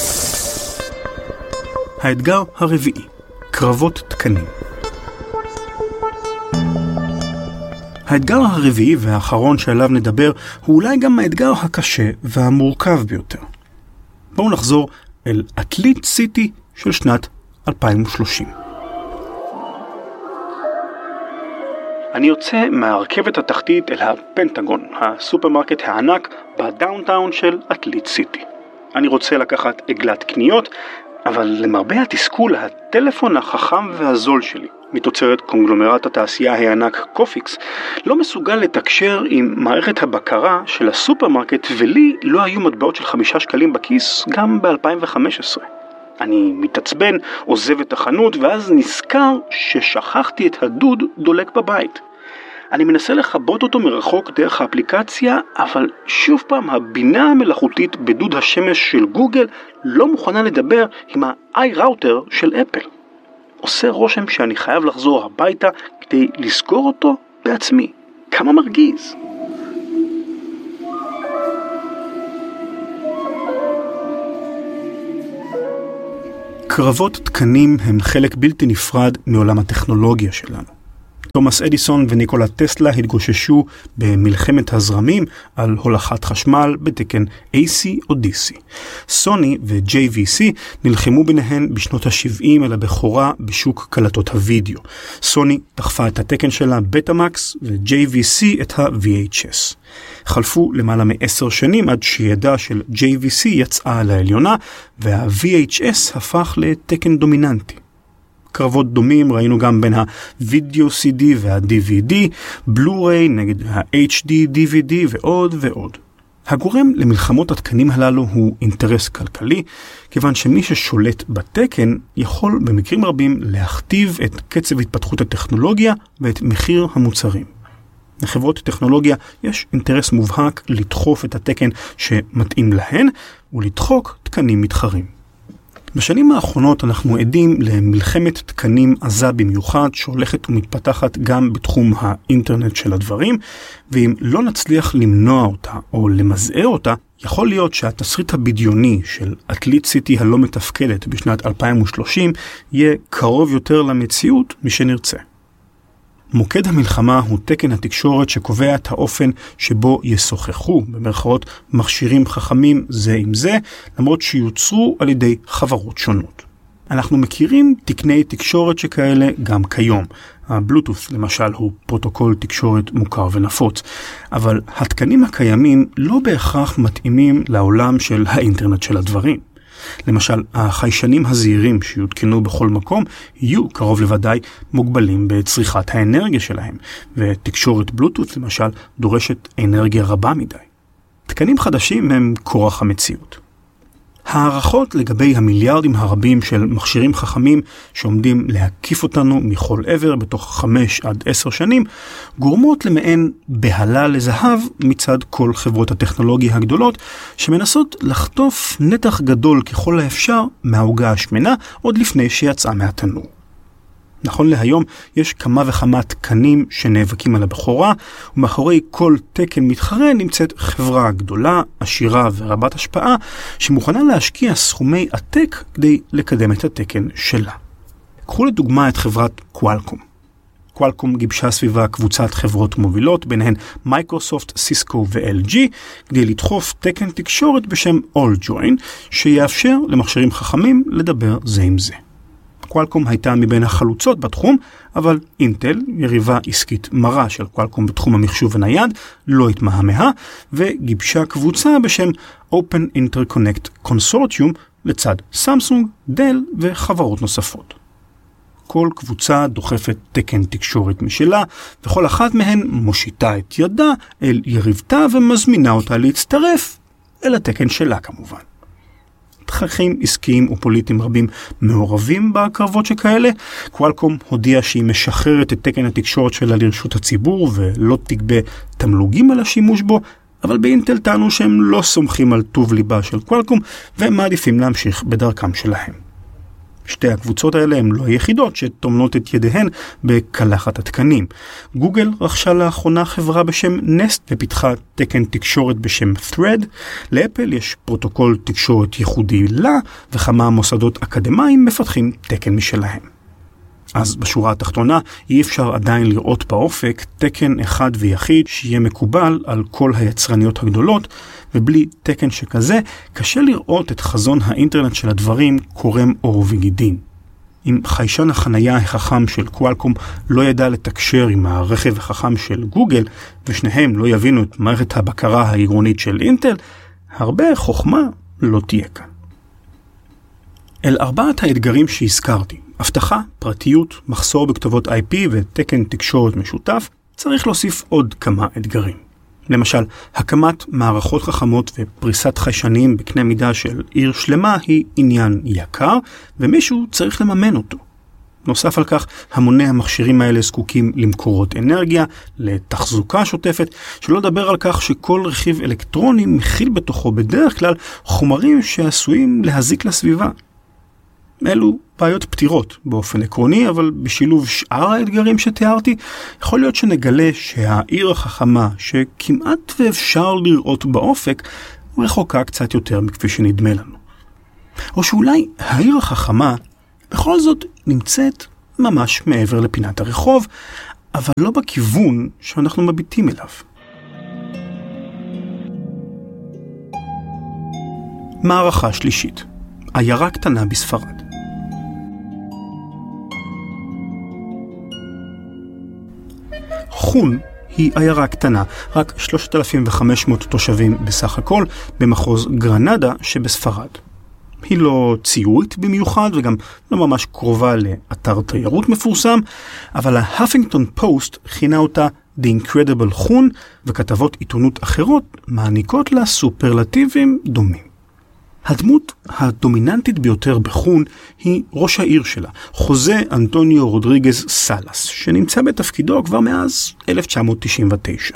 האתגר הרביעי, קרבות תקנים. האתגר הרביעי והאחרון שעליו נדבר הוא אולי גם האתגר הקשה והמורכב ביותר. בואו נחזור אל עתלית סיטי של שנת 2030. אני יוצא מהרכבת התחתית אל הפנטגון, הסופרמרקט הענק בדאונטאון של עתלית סיטי. אני רוצה לקחת עגלת קניות, אבל למרבה התסכול, הטלפון החכם והזול שלי, מתוצרת קונגלומרט התעשייה הענק קופיקס, לא מסוגל לתקשר עם מערכת הבקרה של הסופרמרקט, ולי לא היו מטבעות של 5 שקלים בכיס גם ב-2015. אני מתעצבן, עוזב את החנות, ואז נזכר ששכחתי את הדוד דולק בבית. אני מנסה לחבות אותו מרחוק דרך האפליקציה, אבל שוב פעם הבינה המלאכותית בדוד השמש של גוגל לא מוכנה לדבר עם ה-iRouter של אפל. עושה רושם שאני חייב לחזור הביתה כדי לסגור אותו בעצמי. כמה מרגיז. קרבות תקנים הם חלק בלתי נפרד מעולם הטכנולוגיה שלנו. תומאס אדיסון וניקולה טסלה התגוששו במלחמת הזרמים על הולכת חשמל בתקן AC או DC. סוני ו-JVC נלחמו ביניהן בשנות ה-70 אל הבכורה בשוק קלטות הוידאו. סוני דחפה את התקן שלה בטאמקס ו-JVC את ה-VHS. חלפו למעלה מ10 שנים עד שידה של JVC יצאה לעליונה וה-VHS הפך לתקן דומיננטי. קרבות דומים ראינו גם בין ה-Video CD וה-DVD, בלו-ריי נגד ה-HD DVD ועוד ועוד. הגורם למלחמות התקנים הללו הוא אינטרס כלכלי, כיוון שמי ששולט בתקן יכול במקרים רבים להכתיב את קצב התפתחות הטכנולוגיה ואת מחיר המוצרים. לחברות טכנולוגיה יש אינטרס מובהק לדחוף את התקן שמתאים להן ולדחוק תקנים מתחרים. בשנים האחרונות אנחנו עדים למלחמת תקנים עזה במיוחד שהולכת ומתפתחת גם בתחום האינטרנט של הדברים, ואם לא נצליח למנוע אותה או למזער אותה, יכול להיות שהתסריט הבדיוני של עתלית סיטי הלא מתפקדת בשנת 2030 יהיה קרוב יותר למציאות משנרצה. מוקד המלחמה הוא תקן התקשורת שקובע את האופן שבו ישוחחו במרכאות מכשירים חכמים זה עם זה, למרות שיוצרו על ידי חברות שונות. אנחנו מכירים תקני תקשורת שכאלה גם כיום. הבלוטות' למשל הוא פרוטוקול תקשורת מוכר ונפוץ, אבל התקנים הקיימים לא בהכרח מתאימים לעולם של האינטרנט של הדברים. למשל, החיישנים הזעירים שיותקנו בכל מקום יהיו קרוב לוודאי מוגבלים בצריכת האנרגיה שלהם, ותקשורת בלוטות' למשל דורשת אנרגיה רבה מדי. תקנים חדשים הם כורח המציאות. הערכות לגבי המיליארדים הרבים של מכשירים חכמים שעומדים להקיף אותנו מכל עבר בתוך 5 עד 10 שנים, גורמות למעין בהלה לזהב מצד כל חברות הטכנולוגיה הגדולות, שמנסות לחטוף נתח גדול ככל האפשר מהעוגה השמנה עוד לפני שיצאה מהתנור. נכון להיום יש כמה וכמה תקנים שנאבקים על הבכורה, ומאחורי כל תקן מתחרה נמצאת חברה גדולה, עשירה ורבת השפעה, שמוכנה להשקיע סכומי עתק כדי לקדם את התקן שלה. קחו לדוגמה את חברת קואלקום. קואלקום גיבשה סביבה קבוצת חברות מובילות, ביניהן מייקרוסופט, סיסקו ו-LG, כדי לדחוף תקן תקשורת בשם AllJoyn, שיאפשר למכשירים חכמים לדבר זה עם זה. קואלקום הייתה מבין החלוצות בתחום, אבל אינטל, יריבה עסקית מרה של קואלקום בתחום המחשוב הנייד, לא התמהמה, וגיבשה קבוצה בשם Open Interconnect Consortium לצד סמסונג, דל וחברות נוספות. כל קבוצה דוחפת תקן תקשורת משלה, וכל אחת מהן מושיטה את ידה אל יריבתה ומזמינה אותה להצטרף אל התקן שלה כמובן. תככים עסקיים ופוליטיים רבים מעורבים בקרבות שכאלה. קואלקום הודיעה שהיא משחררת את תקן התקשורת שלה לרשות הציבור ולא תגבה תמלוגים על השימוש בו, אבל באינטל טענו שהם לא סומכים על טוב ליבה של קואלקום והם מעדיפים להמשיך בדרכם שלהם. שתי הקבוצות האלה הן לא היחידות שתומנות את ידיהן בקלחת התקנים. גוגל רכשה לאחרונה חברה בשם נסט ופיתחה תקן תקשורת בשם Thread. לאפל יש פרוטוקול תקשורת ייחודי לה, וכמה מוסדות אקדמיים מפתחים תקן משלהם. אז בשורה התחתונה אי אפשר עדיין לראות באופק תקן אחד ויחיד שיהיה מקובל על כל היצרניות הגדולות, ובלי תקן שכזה קשה לראות את חזון האינטרנט של הדברים קורם עור וגידים. אם חיישן החנייה החכם של קואלקום לא ידע לתקשר עם הרכב החכם של גוגל, ושניהם לא יבינו את מערכת הבקרה העירונית של אינטל, הרבה חוכמה לא תהיה כאן. אל ארבעת האתגרים שהזכרתי, הבטחה, פרטיות, מחסור בכתובות IP ותקן תקשורת משותף, צריך להוסיף עוד כמה אתגרים. למשל, הקמת מערכות חכמות ופריסת חיישנים בקנה מידה של עיר שלמה היא עניין יקר, ומישהו צריך לממן אותו. נוסף על כך, המוני המכשירים האלה זקוקים למקורות אנרגיה, לתחזוקה שוטפת, שלא לדבר על כך שכל רכיב אלקטרוני מכיל בתוכו בדרך כלל חומרים שעשויים להזיק לסביבה. אלו בעיות פתירות באופן עקרוני, אבל בשילוב שאר האתגרים שתיארתי, יכול להיות שנגלה שהעיר החכמה שכמעט ואפשר לראות באופק, רחוקה קצת יותר מכפי שנדמה לנו. או שאולי העיר החכמה בכל זאת נמצאת ממש מעבר לפינת הרחוב, אבל לא בכיוון שאנחנו מביטים אליו. מערכה שלישית, עיירה קטנה בספרד. חון היא עיירה קטנה, רק 3,500 תושבים בסך הכל, במחוז גרנדה שבספרד. היא לא ציורית במיוחד וגם לא ממש קרובה לאתר תיירות מפורסם, אבל ההפינגטון פוסט כינה אותה The Incredible חון, וכתבות עיתונות אחרות מעניקות לה סופרלטיבים דומים. הדמות הדומיננטית ביותר בחון היא ראש העיר שלה, חוזה אנטוניו רודריגז סלאס, שנמצא בתפקידו כבר מאז 1999.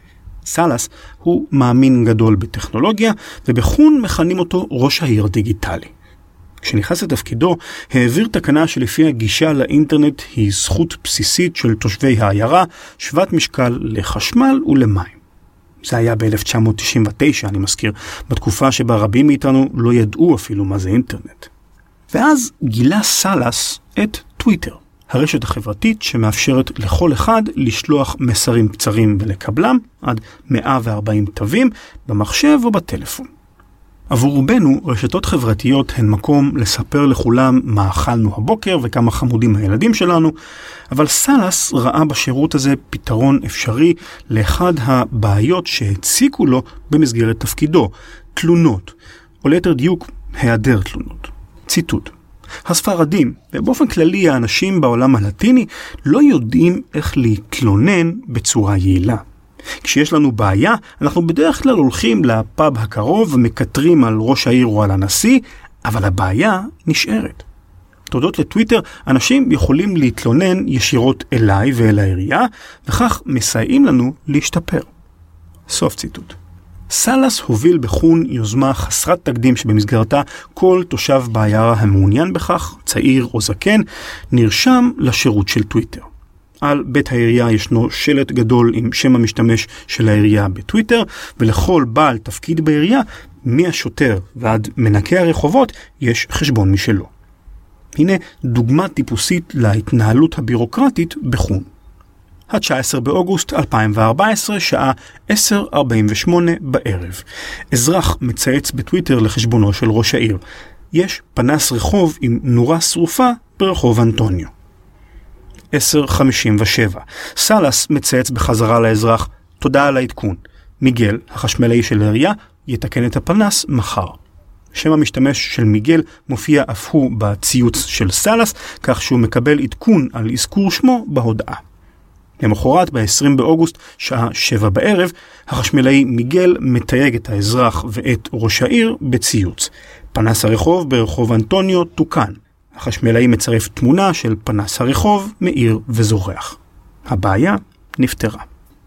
סלאס הוא מאמין גדול בטכנולוגיה, ובחון מכנים אותו ראש העיר דיגיטלי. כשנכנס לתפקידו, העביר תקנה שלפי הגישה לאינטרנט היא זכות בסיסית של תושבי העיירה, שוות משקל לחשמל ולמים. זה היה ב-1999, אני מזכיר, בתקופה שבה רבים מאיתנו לא ידעו אפילו מה זה אינטרנט. ואז גילה סלאס את טוויטר, הרשת החברתית שמאפשרת לכל אחד לשלוח מסרים קצרים ולקבלם עד 140 תווים במחשב או בטלפון. עבור רובנו, רשתות חברתיות הן מקום לספר לכולם מה אכלנו הבוקר וכמה חמודים הילדים שלנו, אבל סלאס ראה בשירות הזה פתרון אפשרי לאחד הבעיות שהציקו לו במסגרת תפקידו, תלונות, או ליתר דיוק, היעדר תלונות. ציטוט: הספרדים, ובאופן כללי האנשים בעולם הלטיני, לא יודעים איך להתלונן בצורה יעילה. כשיש לנו בעיה, אנחנו בדרך כלל הולכים לפאב הקרוב ומקטרים על ראש העיר או על הנשיא, אבל הבעיה נשארת. תודות לטוויטר, אנשים יכולים להתלונן ישירות אליי ואל העירייה, וכך מסייעים לנו להשתפר. סוף ציטוט. סלאס הוביל בחון יוזמה חסרת תקדים שבמסגרתה כל תושב בעיירה המעוניין בכך, צעיר או זקן, נרשם לשירות של טוויטר. על בית העירייה ישנו שלט גדול עם שם המשתמש של העירייה בטוויטר, ולכל בעל תפקיד בעירייה, מהשוטר ועד מנקי הרחובות, יש חשבון משלו. הנה דוגמה טיפוסית להתנהלות הבירוקרטית בחון. ה-19 באוגוסט 2014, שעה 10:48 בערב. אזרח מצייץ בטוויטר לחשבונו של ראש העיר. יש פנס רחוב עם נורה שרופה ברחוב אנטוניו. 10:57. סלס מצייץ בחזרה לאזרח, תודה על העדכון. מיגל, החשמלאי של העירייה, יתקן את הפנס מחר. שם המשתמש של מיגל מופיע אף הוא בציוץ של סלס, כך שהוא מקבל עדכון על אזכור שמו בהודעה. למחרת, ב-20 באוגוסט, שעה 7 בערב, החשמלאי מיגל מתייג את האזרח ואת ראש העיר בציוץ. פנס הרחוב ברחוב אנטוניו תוקן. החשמלאי מצרף תמונה של פנס הרחוב מאיר וזורח. הבעיה נפתרה.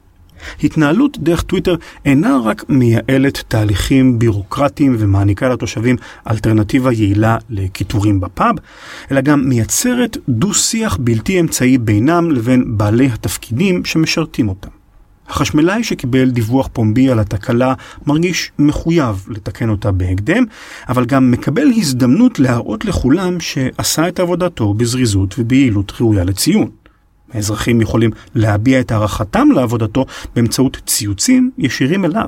התנהלות דרך טוויטר אינה רק מייעלת תהליכים בירוקרטיים ומעניקה לתושבים אלטרנטיבה יעילה לכיתורים בפאב, אלא גם מייצרת דו-שיח בלתי אמצעי בינם לבין בעלי התפקידים שמשרתים אותם. החשמלאי שקיבל דיווח פומבי על התקלה מרגיש מחויב לתקן אותה בהקדם, אבל גם מקבל הזדמנות להראות לכולם שעשה את עבודתו בזריזות וביעילות ראויה לציון. האזרחים יכולים להביע את הערכתם לעבודתו באמצעות ציוצים ישירים אליו.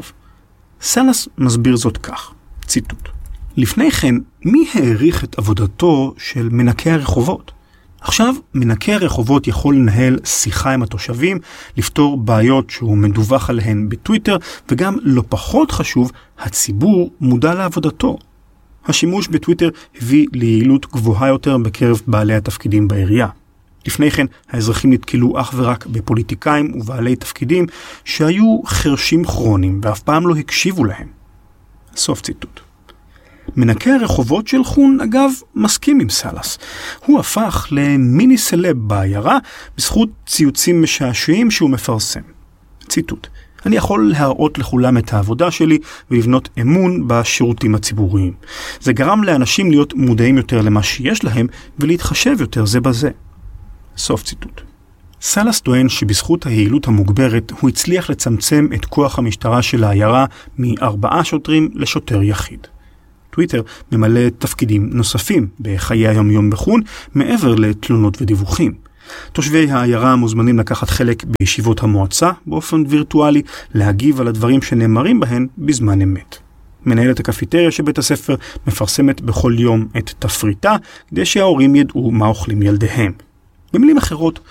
סלס מסביר זאת כך, ציטוט: לפני כן, מי העריך את עבודתו של מנקי הרחובות? עכשיו, מנקי הרחובות יכול לנהל שיחה עם התושבים, לפתור בעיות שהוא מדווח עליהן בטוויטר, וגם לא פחות חשוב, הציבור מודע לעבודתו. השימוש בטוויטר הביא ליעילות גבוהה יותר בקרב בעלי התפקידים בעירייה. לפני כן, האזרחים נתקלו אך ורק בפוליטיקאים ובעלי תפקידים שהיו חרשים כרונים ואף פעם לא הקשיבו להם. סוף ציטוט. מנקי הרחובות של חון, אגב, מסכים עם סלס. הוא הפך למיני סלב בעיירה בזכות ציוצים משעשעים שהוא מפרסם. ציטוט: אני יכול להראות לכולם את העבודה שלי ולבנות אמון בשירותים הציבוריים. זה גרם לאנשים להיות מודעים יותר למה שיש להם ולהתחשב יותר זה בזה. סוף ציטוט. סלס טוען שבזכות היעילות המוגברת הוא הצליח לצמצם את כוח המשטרה של העיירה מ4 שוטרים לשוטר יחיד. טוויטר ממלא תפקידים נוספים בחיי היום-יום בחון מעבר לתלונות ודיווחים. תושבי העיירה מוזמנים לקחת חלק בישיבות המועצה באופן וירטואלי, להגיב על הדברים שנאמרים בהן בזמן אמת. מנהלת הקפיטריה שבית הספר מפרסמת בכל יום את תפריטה כדי שההורים ידעו מה אוכלים ילדיהם. במילים אחרות,